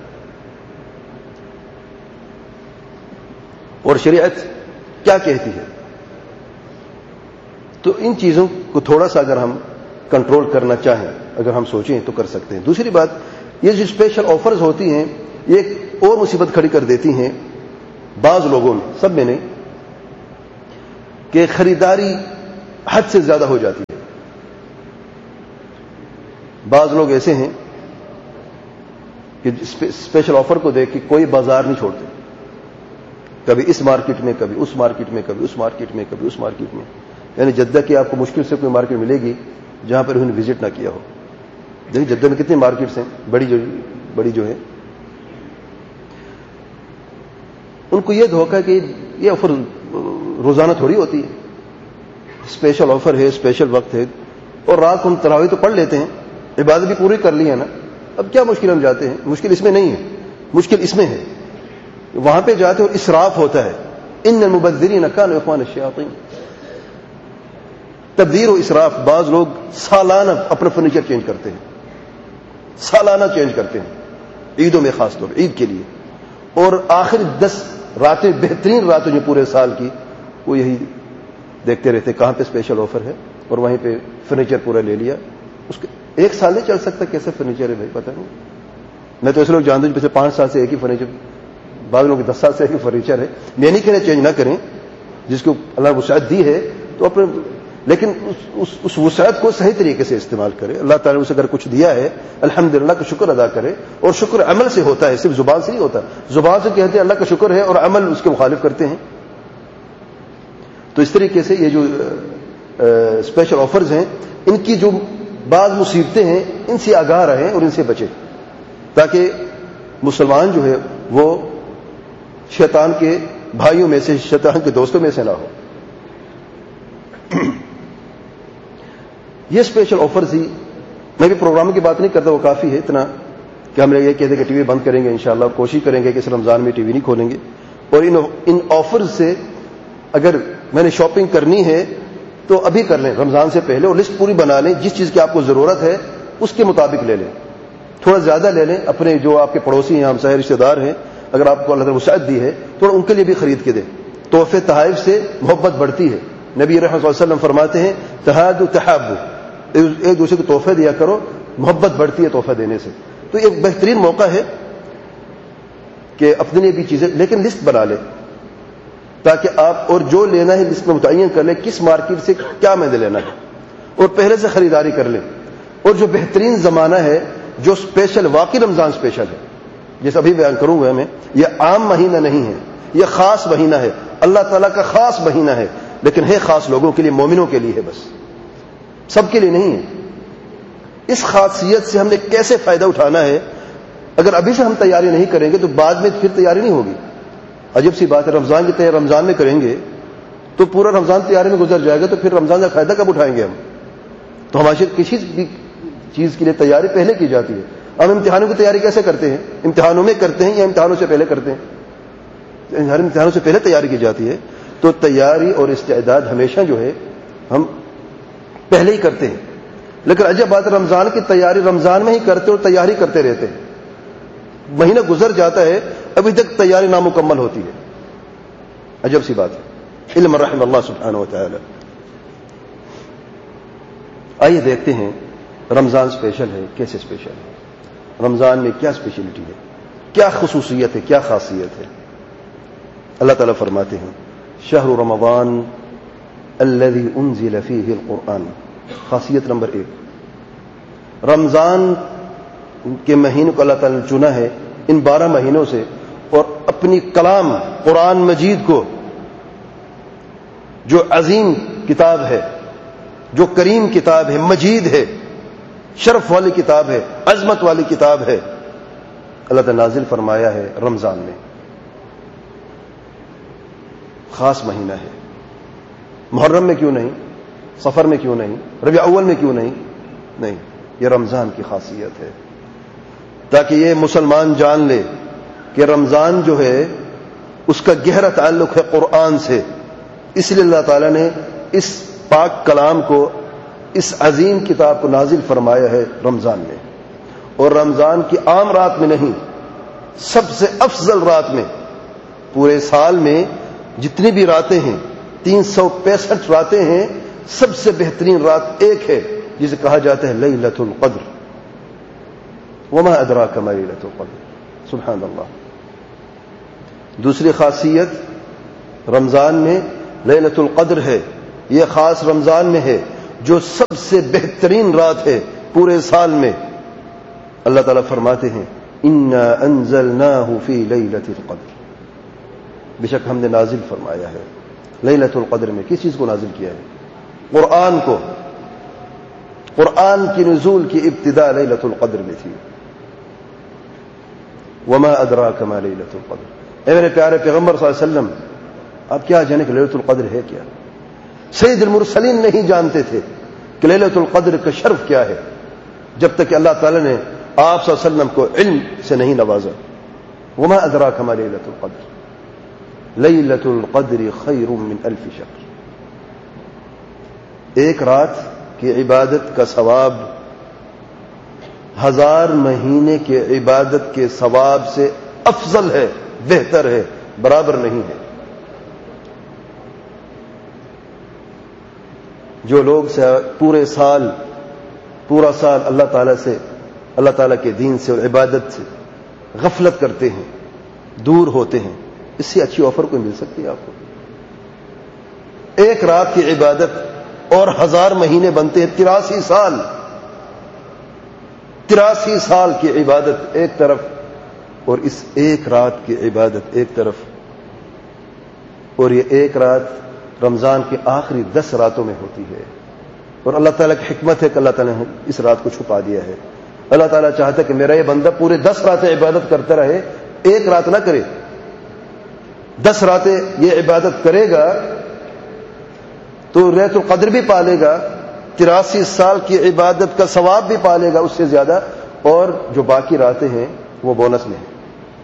Speaker 1: اور شریعت کیا کہتی ہے. تو ان چیزوں کو تھوڑا سا اگر ہم کنٹرول کرنا چاہیں، اگر ہم سوچیں تو کر سکتے ہیں. دوسری بات، یہ جو اسپیشل آفرز ہوتی ہیں یہ ایک اور مصیبت کھڑی کر دیتی ہیں بعض لوگوں میں، سب میں نہیں، کہ خریداری حد سے زیادہ ہو جاتی ہے. بعض لوگ ایسے ہیں کہ اسپیشل آفر کو دیکھ کے کوئی بازار نہیں چھوڑتے، کبھی اس مارکیٹ میں، کبھی اس مارکیٹ میں، کبھی اس مارکیٹ میں، کبھی اس مارکیٹ میں. یعنی جدہ کی آپ کو مشکل سے کوئی مارکیٹ ملے گی جہاں پر انہوں نے وزٹ نہ کیا ہو. دیکھیں جدہ میں کتنی مارکیٹس ہیں بڑی جو ہے. ان کو یہ دھوکہ کہ یہ آفر روزانہ تھوڑی ہوتی ہے، اسپیشل آفر ہے، اسپیشل وقت ہے، اور رات کو ہم تراویح تو پڑھ لیتے ہیں، عبادت بھی پوری کر لی ہے نا، اب کیا مشکل ہم جاتے ہیں. مشکل اس میں نہیں ہے، مشکل اس میں ہے وہاں پہ جاتے اور اسراف ہوتا ہے. ان المبذرین کانوا اخوان الشیاطین. تبذیر و اسراف. بعض لوگ سالانہ اپنا فرنیچر چینج کرتے ہیں،
Speaker 2: سالانہ چینج کرتے ہیں، عیدوں میں خاص طور عید کے لیے. اور آخر 10 راتیں بہترین راتیں جو پورے سال کی وہ یہی دیکھتے رہتے کہاں پہ اسپیشل آفر ہے، اور وہیں پہ فرنیچر پورا لے لیا. اس کے 1 سال نہیں چل سکتا کیسے فرنیچر ہے بھائی، پتہ نہیں. میں تو ایسے لوگ جانتا ہوں پچھلے 5 سال سے ایک ہی فرنیچر، بعض لوگ 10 سال سے ایک ہی فرنیچر ہے. میں نہیں کہہ رہا چینج نہ کریں، جس کو اللہ نے وسعت دی ہے تو اپنے، لیکن اس وسعت کو صحیح طریقے سے استعمال کرے. اللہ تعالیٰ نے اسے اگر کچھ دیا ہے الحمدللہ کا شکر ادا کرے، اور شکر عمل سے ہوتا ہے، صرف زبان سے نہیں ہوتا. زبان سے کہتے ہیں اللہ کا شکر ہے اور عمل اس کے مخالف کرتے ہیں. تو اس طریقے سے یہ جو اسپیشل آفرز ہیں، ان کی جو بعض مصیبتیں ہیں ان سے آگاہ رہیں اور ان سے بچیں، تاکہ مسلمان جو ہے وہ شیطان کے بھائیوں میں سے، شیطان کے دوستوں میں سے نہ ہو. یہ اسپیشل آفرز ہی، میں بھی پروگرام کی بات نہیں کرتا، وہ کافی ہے اتنا کہ ہم یہ کہتے ہیں کہ ٹی وی بند کریں گے، انشاءاللہ کوشش کریں گے کہ اس رمضان میں ٹی وی نہیں کھولیں گے. اور ان آفرز سے اگر میں نے شاپنگ کرنی ہے تو ابھی کر لیں رمضان سے پہلے، اور لسٹ پوری بنا لیں، جس چیز کی آپ کو ضرورت ہے اس کے مطابق لے لیں. تھوڑا زیادہ لے لیں، اپنے جو آپ کے پڑوسی ہیں، ہمسائے رشتہ دار ہیں، اگر آپ کو اللہ تعالیٰ وسعت دی ہے تھوڑا ان کے لیے بھی خرید کے دیں. تحفے تحائف سے محبت بڑھتی ہے. نبی رحمۃ اللہ علیہ وسلم فرماتے ہیں تحادوا تحابوا، ایک دوسرے کو تحفے دیا کرو، محبت بڑھتی ہے تحفہ دینے سے. تو ایک بہترین موقع ہے کہ اپنے لیے بھی چیزیں، لیکن لسٹ بنا لیں تاکہ آپ اور جو لینا ہے لسٹ میں متعین کر لیں کس مارکیٹ سے کیا میں نے لینا ہے، اور پہلے سے خریداری کر لیں. اور جو بہترین زمانہ ہے، جو اسپیشل، واقعی رمضان اسپیشل ہے، جیسے ابھی بیان کروں گا میں، یہ عام مہینہ نہیں ہے، یہ خاص مہینہ ہے، اللہ تعالیٰ کا خاص مہینہ ہے، لیکن ہے خاص لوگوں کے لیے، مومنوں کے لیے ہے، بس سب کے لیے نہیں ہے. اس خاصیت سے ہم نے کیسے فائدہ اٹھانا ہے؟ اگر ابھی سے ہم تیاری نہیں کریں گے تو بعد میں پھر تیاری نہیں ہوگی. عجب سی بات ہے، رمضان کی تیاری رمضان میں کریں گے تو پورا رمضان تیاری میں گزر جائے گا، تو پھر رمضان کا فائدہ کب اٹھائیں گے ہم؟ تو ہماری کسی بھی چیز کے لیے تیاری پہلے کی جاتی ہے. ہم امتحانوں کی تیاری کیسے کرتے ہیں؟ امتحانوں میں کرتے ہیں یا امتحانوں سے پہلے کرتے ہیں؟ ہر امتحانوں سے پہلے تیاری کی جاتی ہے. تو تیاری اور استعداد ہمیشہ جو ہے ہم پہلے ہی کرتے ہیں. لیکن عجب بات ہے، رمضان کی تیاری رمضان میں ہی کرتے اور تیاری کرتے رہتے ہیں. مہینہ گزر جاتا ہے ابھی تک تیاری نامکمل ہوتی ہے. عجب سی بات ہے، علم رحم اللہ سبحانہ و تعالی. آئیے دیکھتے ہیں رمضان اسپیشل ہے، کیسے اسپیشل ہے، رمضان میں کیا اسپیشلٹی ہے، کیا خصوصیت ہے، کیا خاصیت ہے. اللہ تعالیٰ فرماتے ہیں شہر رمضان الذي انزل فيه القرآن. خاصیت نمبر 1، رمضان کے مہینے کو اللہ تعالیٰ نے چنا ہے ان 12 مہینوں سے، اور اپنی کلام قرآن مجید کو، جو عظیم کتاب ہے، جو کریم کتاب ہے، مجید ہے، شرف والی کتاب ہے، عظمت والی کتاب ہے، اللہ تعالیٰ نازل فرمایا ہے رمضان میں. خاص مہینہ ہے. محرم میں کیوں نہیں، سفر میں کیوں نہیں، ربیع اول میں کیوں نہیں؟ نہیں، یہ رمضان کی خاصیت ہے، تاکہ یہ مسلمان جان لے کہ رمضان جو ہے اس کا گہرا تعلق ہے قرآن سے. اس لیے اللہ تعالیٰ نے اس پاک کلام کو، اس عظیم کتاب کو نازل فرمایا ہے رمضان میں. اور رمضان کی عام رات میں نہیں، سب سے افضل رات میں. پورے سال میں جتنی بھی راتیں ہیں، 365 راتیں ہیں، سب سے بہترین رات ایک ہے جسے کہا جاتا ہے لیلۃ القدر. وما ادراک ما لیلۃ القدر. سبحان اللہ. دوسری خاصیت رمضان میں لیلۃ القدر ہے. یہ خاص رمضان میں ہے جو سب سے بہترین رات ہے پورے سال میں. اللہ تعالیٰ فرماتے ہیں انا انزلناہ فی لیلۃ القدر. بے شک ہم نے نازل فرمایا ہے لیلۃ القدر میں. کس چیز کو نازل کیا ہے؟ قرآن کو. قرآن کی نزول کی ابتدا لیلۃ القدر میں تھی. وما ادراک ما لیلۃ القدر. اے میرے پیارے پیغمبر صلی اللہ علیہ وسلم، آپ کیا جانے کہ لیلۃ القدر ہے کیا؟ سید المرسلین نہیں جانتے تھے کہ لیلۃ القدر کا شرف کیا ہے، جب تک کہ اللہ تعالی نے آپ صلی اللہ علیہ وسلم کو علم سے نہیں نوازا. وما ادراک ما لیلۃ القدر. لیلۃ القدر خیر من 1000 شہر. ایک رات کی عبادت کا ثواب
Speaker 1: 1000 مہینے کے عبادت کے ثواب سے افضل ہے، بہتر ہے، برابر نہیں ہے۔ جو لوگ پورا سال اللہ تعالیٰ کے دین سے اور عبادت سے غفلت کرتے ہیں، دور ہوتے ہیں، اس سے اچھی آفر کوئی مل سکتی ہے آپ کو؟ ایک رات کی عبادت اور 1000 مہینے بنتے ہیں، 83 سال 83 سال کی عبادت ایک طرف اور اس ایک رات کی عبادت ایک طرف، اور یہ ایک رات رمضان کے آخری 10 راتوں میں ہوتی ہے۔ اور اللہ تعالیٰ کی حکمت ہے کہ اللہ تعالیٰ نے اس رات کو چھپا دیا ہے۔ اللہ تعالیٰ چاہتا ہے کہ میرا یہ بندہ پورے 10 راتیں عبادت کرتا رہے، ایک رات نہ کرے۔ 10 راتیں یہ عبادت کرے گا تو لیلۃ القدر بھی پالے گا، 83 سال کی عبادت کا ثواب بھی پالے گا اس سے زیادہ، اور جو باقی راتیں ہیں وہ بونس میں ہیں۔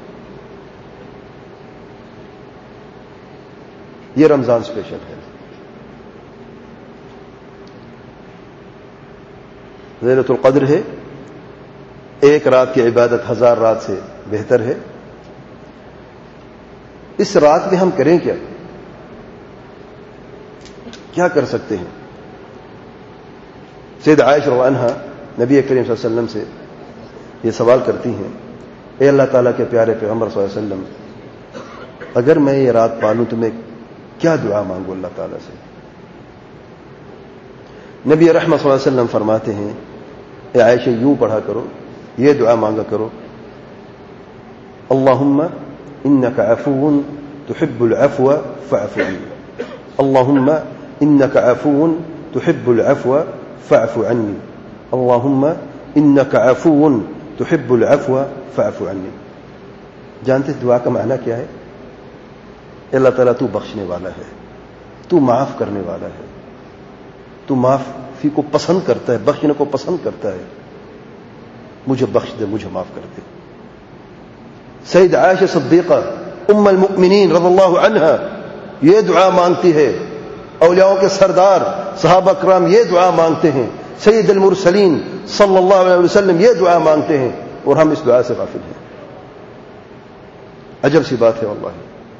Speaker 1: یہ رمضان اسپیشل ہے۔ لیلۃ القدر ہے، ایک رات کی عبادت 1000 رات سے بہتر ہے۔ اس رات میں ہم کریں کیا کر سکتے ہیں؟ سید عائشہ رضی اللہ عنہا نبی کریم صلی اللہ علیہ وسلم سے یہ سوال کرتی ہیں، اے اللہ تعالیٰ کے پیارے پیغمبر صلی اللہ علیہ وسلم، اگر میں یہ رات پالوں تو میں کیا دعا مانگوں اللہ تعالیٰ سے؟ نبی رحمت صلی اللہ علیہ وسلم فرماتے ہیں، اے عائشہ یوں پڑھا کرو، یہ دعا مانگا کرو، اللہم انک عفو تحب العفو فاعف عنی، اللہم انک عفو تحب العفو فاعف عنی، اللہم انک عفو تحب العفو فاعف عنی۔ جانتے دعا کا معنی کیا ہے؟ اللہ تعالیٰ تو بخشنے والا ہے، تو معاف کرنے والا ہے، تو معافی کو پسند کرتا ہے، بخشنے کو پسند کرتا ہے، مجھے بخش دے، مجھے معاف کر دے۔ سید عائشہ صدیقہ ام المؤمنین رضی اللہ عنہا یہ دعا مانگتی ہے، اولیاءوں کے سردار صحابہ کرام یہ دعا مانگتے ہیں، سید المرسلین صلی اللہ علیہ وسلم یہ دعا مانگتے ہیں، اور ہم اس دعا سے غافل ہیں۔ عجب سی بات ہے واللہ۔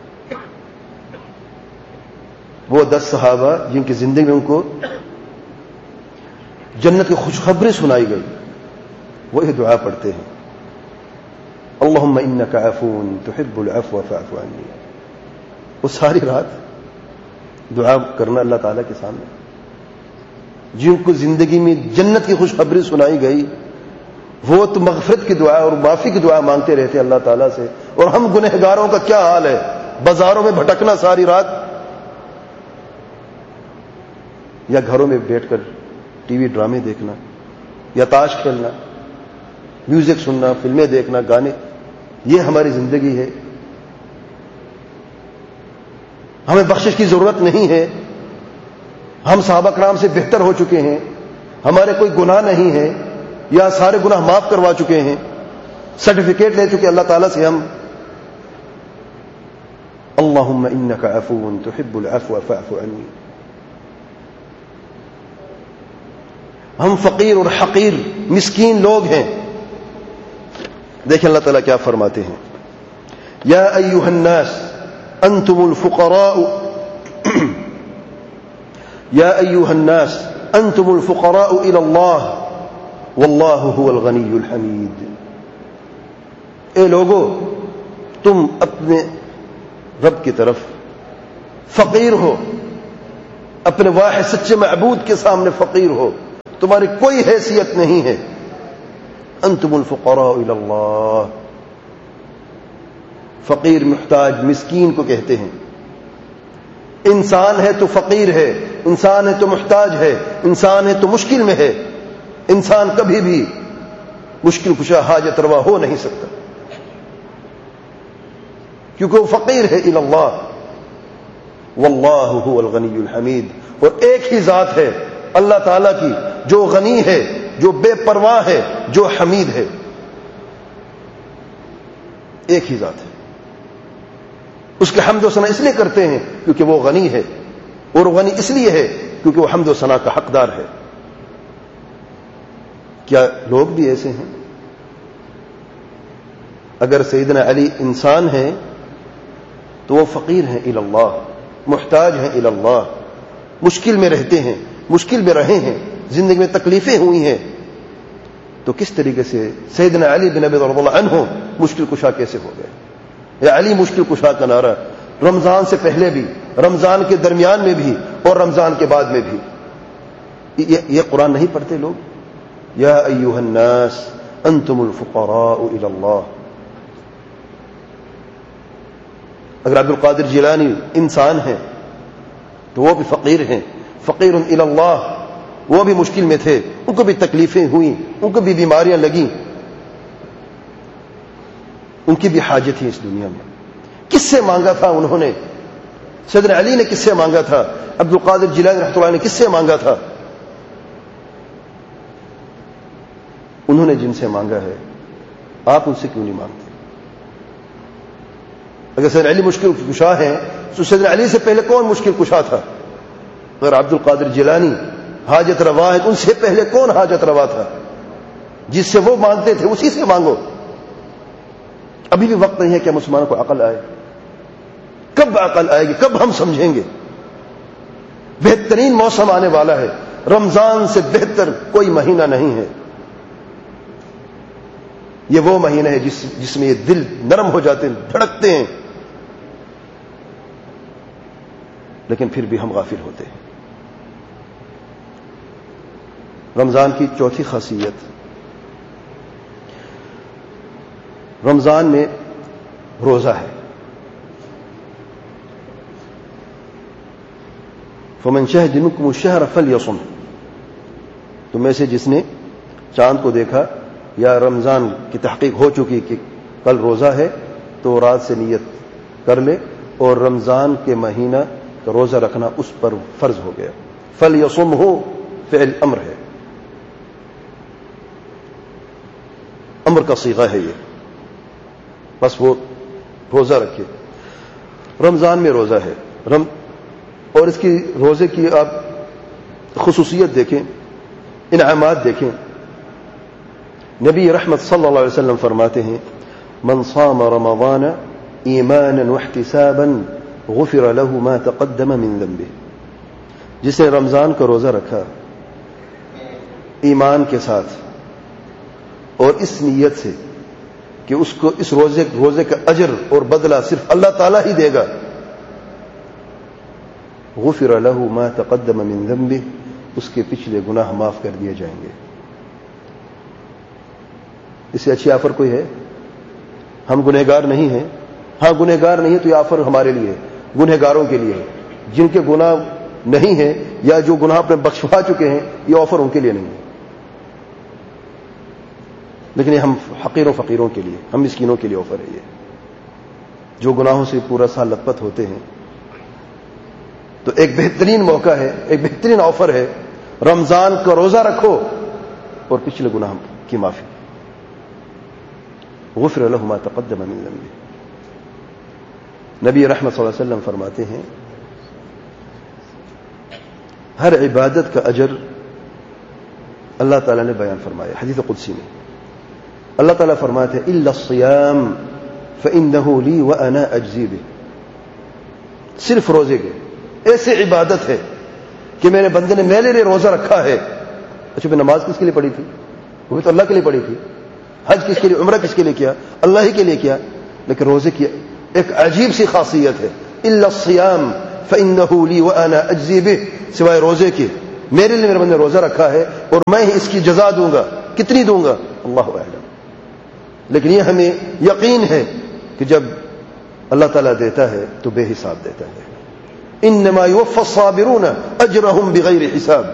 Speaker 1: وہ 10 صحابہ جن کی زندگی میں ان کو جنت کی خوشخبری سنائی گئی، وہی دعا پڑھتے ہیں، اللہم انک عفو تحب العفو فاعف عنی۔ وہ ساری رات دعا کرنا اللہ تعالیٰ کے سامنے، جن کو زندگی میں جنت کی خوشخبری سنائی گئی، وہ تو مغفرت کی دعا اور معافی کی دعا مانگتے رہتے اللہ تعالیٰ سے، اور ہم گنہگاروں کا کیا حال ہے؟ بازاروں میں بھٹکنا ساری رات، یا گھروں میں بیٹھ کر ٹی وی ڈرامے دیکھنا، یا تاش کھیلنا، میوزک سننا، فلمیں دیکھنا، گانے، یہ ہماری زندگی ہے۔ ہمیں بخشش کی ضرورت نہیں ہے، ہم صحابہ کرام سے بہتر ہو چکے ہیں، ہمارے کوئی گناہ نہیں ہے، یا سارے گناہ معاف کروا چکے ہیں، سرٹیفکیٹ لے چکے اللہ تعالیٰ سے ہم۔ اللہم انک عفو تحب العفو فاعف عنی۔ ہم فقیر اور حقیر مسکین لوگ ہیں۔ دیکھیں اللہ تعالیٰ کیا فرماتے ہیں، یا ایھا الناس انتم الفقراء یا ایھا الناس انتم الفقراء الی اللہ واللہ هو الغنی الحمید۔ اے لوگو، تم اپنے رب کی طرف فقیر ہو، اپنے واحد سچے معبود کے سامنے فقیر ہو، تمہاری کوئی حیثیت نہیں ہے۔ انتم الفقراء الی اللہ، فقیر محتاج مسکین کو کہتے ہیں۔ انسان ہے تو فقیر ہے، انسان ہے تو محتاج ہے، انسان ہے تو مشکل میں ہے، انسان کبھی بھی مشکل کشا حاجت روا ہو نہیں سکتا، کیونکہ وہ فقیر ہے الی اللہ، واللہ هو الغنی الحمید۔ اور ایک ہی ذات ہے اللہ تعالیٰ کی جو غنی ہے، جو بے پرواہ ہے، جو حمید ہے، ایک ہی ذات ہے۔ اس کے حمد و ثنا اس لیے کرتے ہیں کیونکہ وہ غنی ہے، اور غنی اس لیے ہے کیونکہ وہ حمد و ثنا کا حقدار ہے۔ کیا لوگ بھی ایسے ہیں اگر سیدنا علی انسان ہیں تو وہ فقیر ہیں الی اللہ، محتاج ہیں الی اللہ، مشکل میں رہتے ہیں، مشکل میں رہے ہیں، زندگی میں تکلیفیں ہوئی ہیں، تو کس طریقے سے سیدنا علی بن ابی طالب رضی اللہ عنہ مشکل کشا کیسے ہو گئے؟ یا علی مشکل کشا کا نعرہ رمضان سے پہلے بھی، رمضان کے درمیان میں بھی اور رمضان کے بعد میں بھی. یہ قرآن نہیں پڑھتے لوگ؟ یا ایھا الناس انتم الفقراء الی اللہ. اگر عبد القادر جیلانی انسان ہیں تو وہ بھی فقیر ہیں، فقیر الی اللہ، وہ بھی مشکل میں تھے، ان کو بھی تکلیفیں ہوئیں، ان کو بھی بیماریاں لگیں، ان کی بھی حاجت تھی اس دنیا میں. کس سے مانگا تھا انہوں نے؟ سیدنا علی نے کس سے مانگا تھا؟ عبد القادر جیلانی رحمۃ اللہ نے کس سے مانگا تھا؟ انہوں نے جن سے مانگا ہے، آپ ان سے کیوں نہیں مانگتے؟ اگر سیدنا علی مشکل کشا ہیں تو سیدنا علی سے پہلے کون مشکل کشا تھا؟ اگر عبد القادر جیلانی حاجت روا ہے تو ان سے پہلے کون حاجت روا تھا؟ جس سے وہ مانگتے تھے اسی سے مانگو. ابھی بھی وقت نہیں ہے کہ مسلمانوں کو عقل آئے. کب عقل آئے گی؟ کب ہم سمجھیں گے؟ بہترین موسم آنے والا ہے، رمضان سے بہتر کوئی مہینہ نہیں ہے. یہ وہ مہینہ ہے جس میں یہ دل نرم ہو جاتے ہیں، دھڑکتے ہیں، لیکن پھر بھی ہم غافل ہوتے ہیں. رمضان کی چوتھی خاصیت، رمضان میں روزہ ہے. فمن شہد منکم الشہر فلیصم، تم میں سے جس نے چاند کو دیکھا یا رمضان کی تحقیق ہو چکی کہ کل روزہ ہے تو رات سے نیت کر لے، اور رمضان کے مہینہ کا روزہ رکھنا اس پر فرض ہو گیا. فلیصم ہو فعل امر ہے، امر کا صیغہ ہے یہ، بس وہ روزہ رکھے. رمضان میں روزہ ہے، اور اس کی روزے کی آپ خصوصیت دیکھیں، انعامات دیکھیں. نبی رحمت صلی اللہ علیہ وسلم فرماتے ہیں من صام رمضان ایمانا واحتسابا غفر له ما تقدم من ذنبه. جس نے رمضان کا روزہ رکھا ایمان کے ساتھ اور اس نیت سے کہ اس کو اس روزے کا اجر اور بدلہ صرف اللہ تعالیٰ ہی دے گا، غفر له ما تقدم من ذنبه، اس کے پچھلے گناہ معاف کر دیے جائیں گے. اس سے اچھی آفر کوئی ہے؟ ہم گنہگار نہیں ہیں. ہاں گنہگار نہیں ہے تو یہ آفر ہمارے لیے ہے، گنہگاروں کے لیے. جن کے گناہ نہیں ہیں یا جو گناہ اپنے بخشوا چکے ہیں، یہ آفر ان کے لیے نہیں ہے. لیکن یہ ہم حقیر و فقیروں کے لیے، ہم مسکینوں کے لیے آفر ہے. یہ جو گناہوں سے پورا سال لت پت ہوتے ہیں، تو ایک بہترین موقع ہے، ایک بہترین آفر ہے. رمضان کا روزہ رکھو اور پچھلے گناہ کی معافی. غفر له ما تقدم من ذنبه. نبی رحمت صلی اللہ علیہ وسلم فرماتے ہیں ہر عبادت کا اجر اللہ تعالیٰ نے بیان فرمایا حدیث قدسی میں. اللہ تعالیٰ فرماتے ہیں الا الصیام فانه لی وانا اجزی به. صرف روزے کے ایسے عبادت ہے کہ میرے بندے نے میرے لیے روزہ رکھا ہے. اچھا پھر نماز کس کے لیے پڑھی تھی؟ وہ بھی تو اللہ کے لیے پڑھی تھی. حج کس کے لیے، عمرہ کس کے لیے کیا؟ اللہ ہی کے لیے کیا. لیکن روزے کی ایک عجیب سی خاصیت ہے، الا الصیام فانه لی وانا اجزی به. سوائے روزے کے میرے لیے میرے بندے نے روزہ رکھا ہے اور میں اس کی جزا دوں گا. کتنی دوں گا اللہ اعلم. لیکن یہ ہمیں یقین ہے کہ جب اللہ تعالیٰ دیتا ہے تو بے حساب دیتا ہے. انما یوفى الصابرون اجرهم بغیر حساب.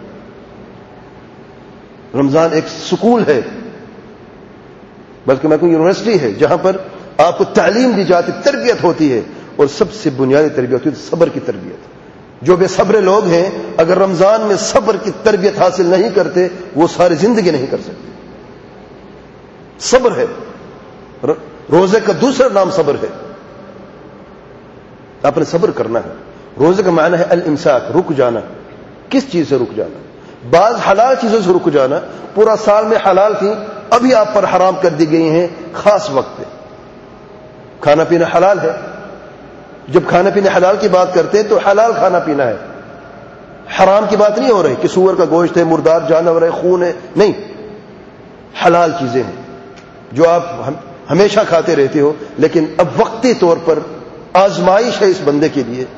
Speaker 1: رمضان ایک سکول ہے، بلکہ میں کوئی یونیورسٹی ہے جہاں پر آپ کو تعلیم دی جاتی، تربیت ہوتی ہے، اور سب سے بنیادی تربیت ہوتی ہے صبر کی تربیت. جو بے صبر لوگ ہیں اگر رمضان میں صبر کی تربیت حاصل نہیں کرتے وہ ساری زندگی نہیں کر سکتے. صبر ہے، روزے کا دوسرا نام صبر ہے. آپ نے صبر کرنا ہے. روزے کا معنی ہے الامساک، رک جانا. کس چیز سے رک جانا؟ بعض حلال چیزوں سے رک جانا. پورا سال میں حلال تھی، ابھی آپ پر حرام کر دی گئی ہیں خاص وقت پہ. کھانا پینا حلال ہے. جب کھانا پینا حلال کی بات کرتے ہیں تو حلال کھانا پینا ہے, حرام کی بات نہیں ہو رہی کہ سور کا گوشت ہے, مردار جانور ہے, خون ہے, نہیں. حلال چیزیں ہیں جو آپ ہمیشہ کھاتے رہتے ہو, لیکن اب وقتی طور پر آزمائش ہے اس بندے کے لیے.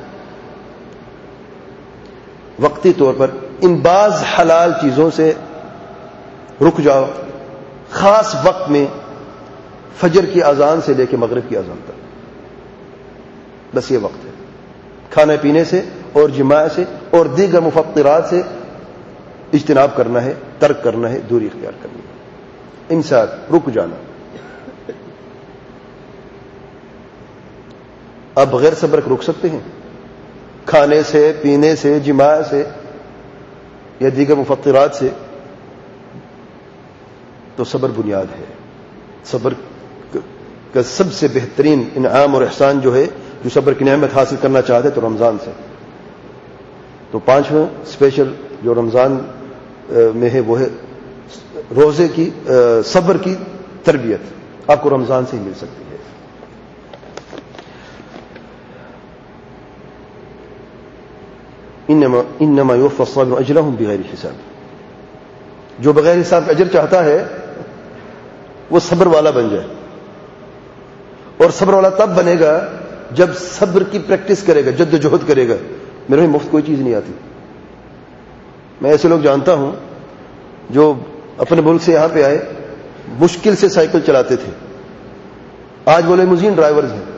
Speaker 1: وقتی طور پر ان بعض حلال چیزوں سے رک جاؤ, خاص وقت میں فجر کی اذان سے لے کے مغرب کی اذان تک, بس یہ وقت ہے. کھانے پینے سے اور جماع سے اور دیگر مفطرات سے اجتناب کرنا ہے, ترک کرنا ہے, دوری اختیار کرنی ہے. امساک, رک جانا. آپ بغیر صبر رک سکتے ہیں؟ کھانے سے, پینے سے, جماع سے یا دیگر مفطرات سے؟ تو صبر بنیاد ہے. صبر کا سب سے بہترین انعام اور احسان جو ہے, جو صبر کی نعمت حاصل کرنا چاہتے تو رمضان سے. تو 5واں اسپیشل جو رمضان میں ہے وہ ہے روزے کی, صبر کی تربیت. آپ کو رمضان سے ہی مل سکتی ہے. انما یوفی الصابرون اجرهم بغیر حساب. جو بغیر حساب کا اجر چاہتا ہے وہ صبر والا بن جائے, اور صبر والا تب بنے گا جب صبر کی پریکٹس کرے گا, جد و جہد کرے گا. میرے مفت کوئی چیز نہیں آتی. میں ایسے لوگ جانتا ہوں جو اپنے ملک سے یہاں پہ آئے, مشکل سے سائیکل چلاتے تھے, آج وہ لیموزین ڈرائیورز ہیں.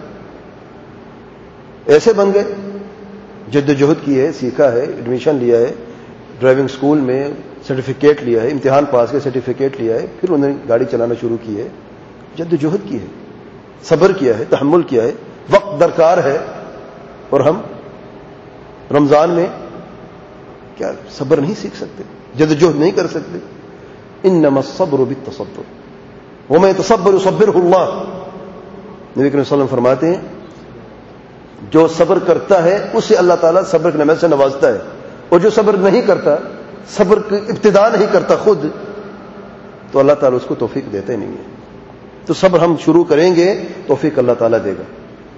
Speaker 1: ایسے بن گئے, جد و جہد کی ہے, سیکھا ہے, ایڈمیشن لیا ہے ڈرائیونگ سکول میں, سرٹیفکیٹ لیا ہے, امتحان پاس کے سرٹیفکیٹ لیا ہے, پھر انہوں نے گاڑی چلانا شروع کی ہے. جد و جہد کی ہے, صبر کیا ہے, تحمل کیا ہے, وقت درکار ہے. اور ہم رمضان میں کیا صبر نہیں سیکھ سکتے, جد و جہد نہیں کر سکتے؟ انما الصبر بالتصبر ومن يتصبر يصبره اللہ. نبی کریم صلی اللہ علیہ وسلم فرماتے ہیں جو صبر کرتا ہے اسے اللہ تعالیٰ صبر کی نعمت سے نوازتا ہے, اور جو صبر نہیں کرتا, صبر کی ابتدا نہیں کرتا خود, تو اللہ تعالیٰ اس کو توفیق دیتے نہیں ہے. تو صبر ہم شروع کریں گے, توفیق اللہ تعالیٰ دے گا.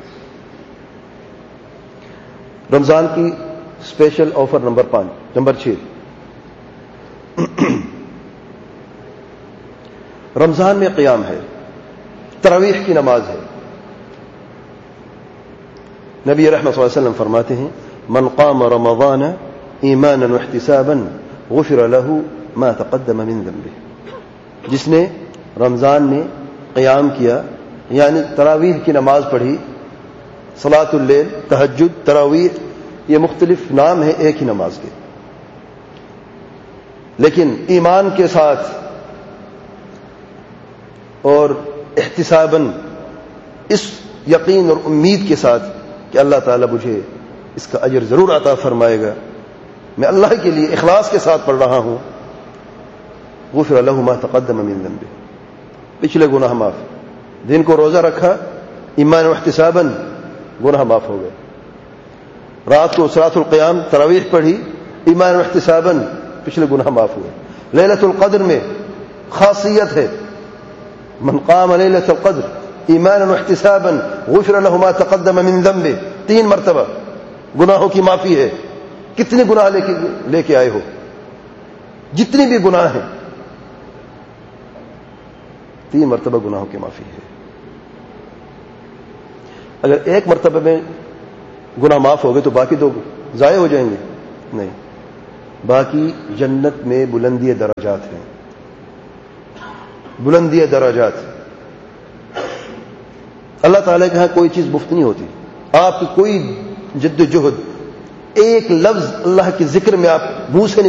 Speaker 1: رمضان کی اسپیشل آفر نمبر 6. رمضان میں قیام ہے, تراویح کی نماز ہے. نبی رحمۃ صلی اللہ علیہ وسلم فرماتے ہیں من قام رمضان ایمانا واحتسابا غفر له ما تقدم من ذنبه. جس نے رمضان میں قیام کیا, یعنی تراویح کی نماز پڑھی, صلاۃ اللیل, تہجد, تراویح, یہ مختلف نام ہیں ایک ہی نماز کے, لیکن ایمان کے ساتھ اور احتساباً, اس یقین اور امید کے ساتھ کہ اللہ تعالیٰ مجھے اس کا اجر ضرور عطا فرمائے گا, میں اللہ کے لیے اخلاص کے ساتھ پڑھ رہا ہوں. غفر له ما تقدم من ذنبه, پچھلے گناہ معاف. دن کو روزہ رکھا ایمان و احتساباً, گناہ معاف ہو گئے. رات کو صلاۃ القیام, تراویح پڑھی ایمان و احتساباً, پچھلے گناہ معاف ہوئے. لیلۃ القدر میں خاصیت ہے, من قام لیلۃ القدر ایمانا واحتسابا غفر له ما تقدم من ذنبه. 3 مرتبہ گناہوں کی معافی ہے. کتنے گناہ لے کے آئے ہو, جتنی بھی گناہ ہیں, 3 مرتبہ گناہوں کی معافی ہے. اگر 1 مرتبہ میں گناہ معاف ہو گئے تو باقی 2 ضائع ہو جائیں گے؟ نہیں, باقی جنت میں بلندی درجات ہیں, بلندی درجات. اللہ تعالیٰ کے ہاں کوئی چیز مفت نہیں ہوتی. آپ کی کوئی جد و جہد, ایک لفظ اللہ کے ذکر میں آپ منہ سے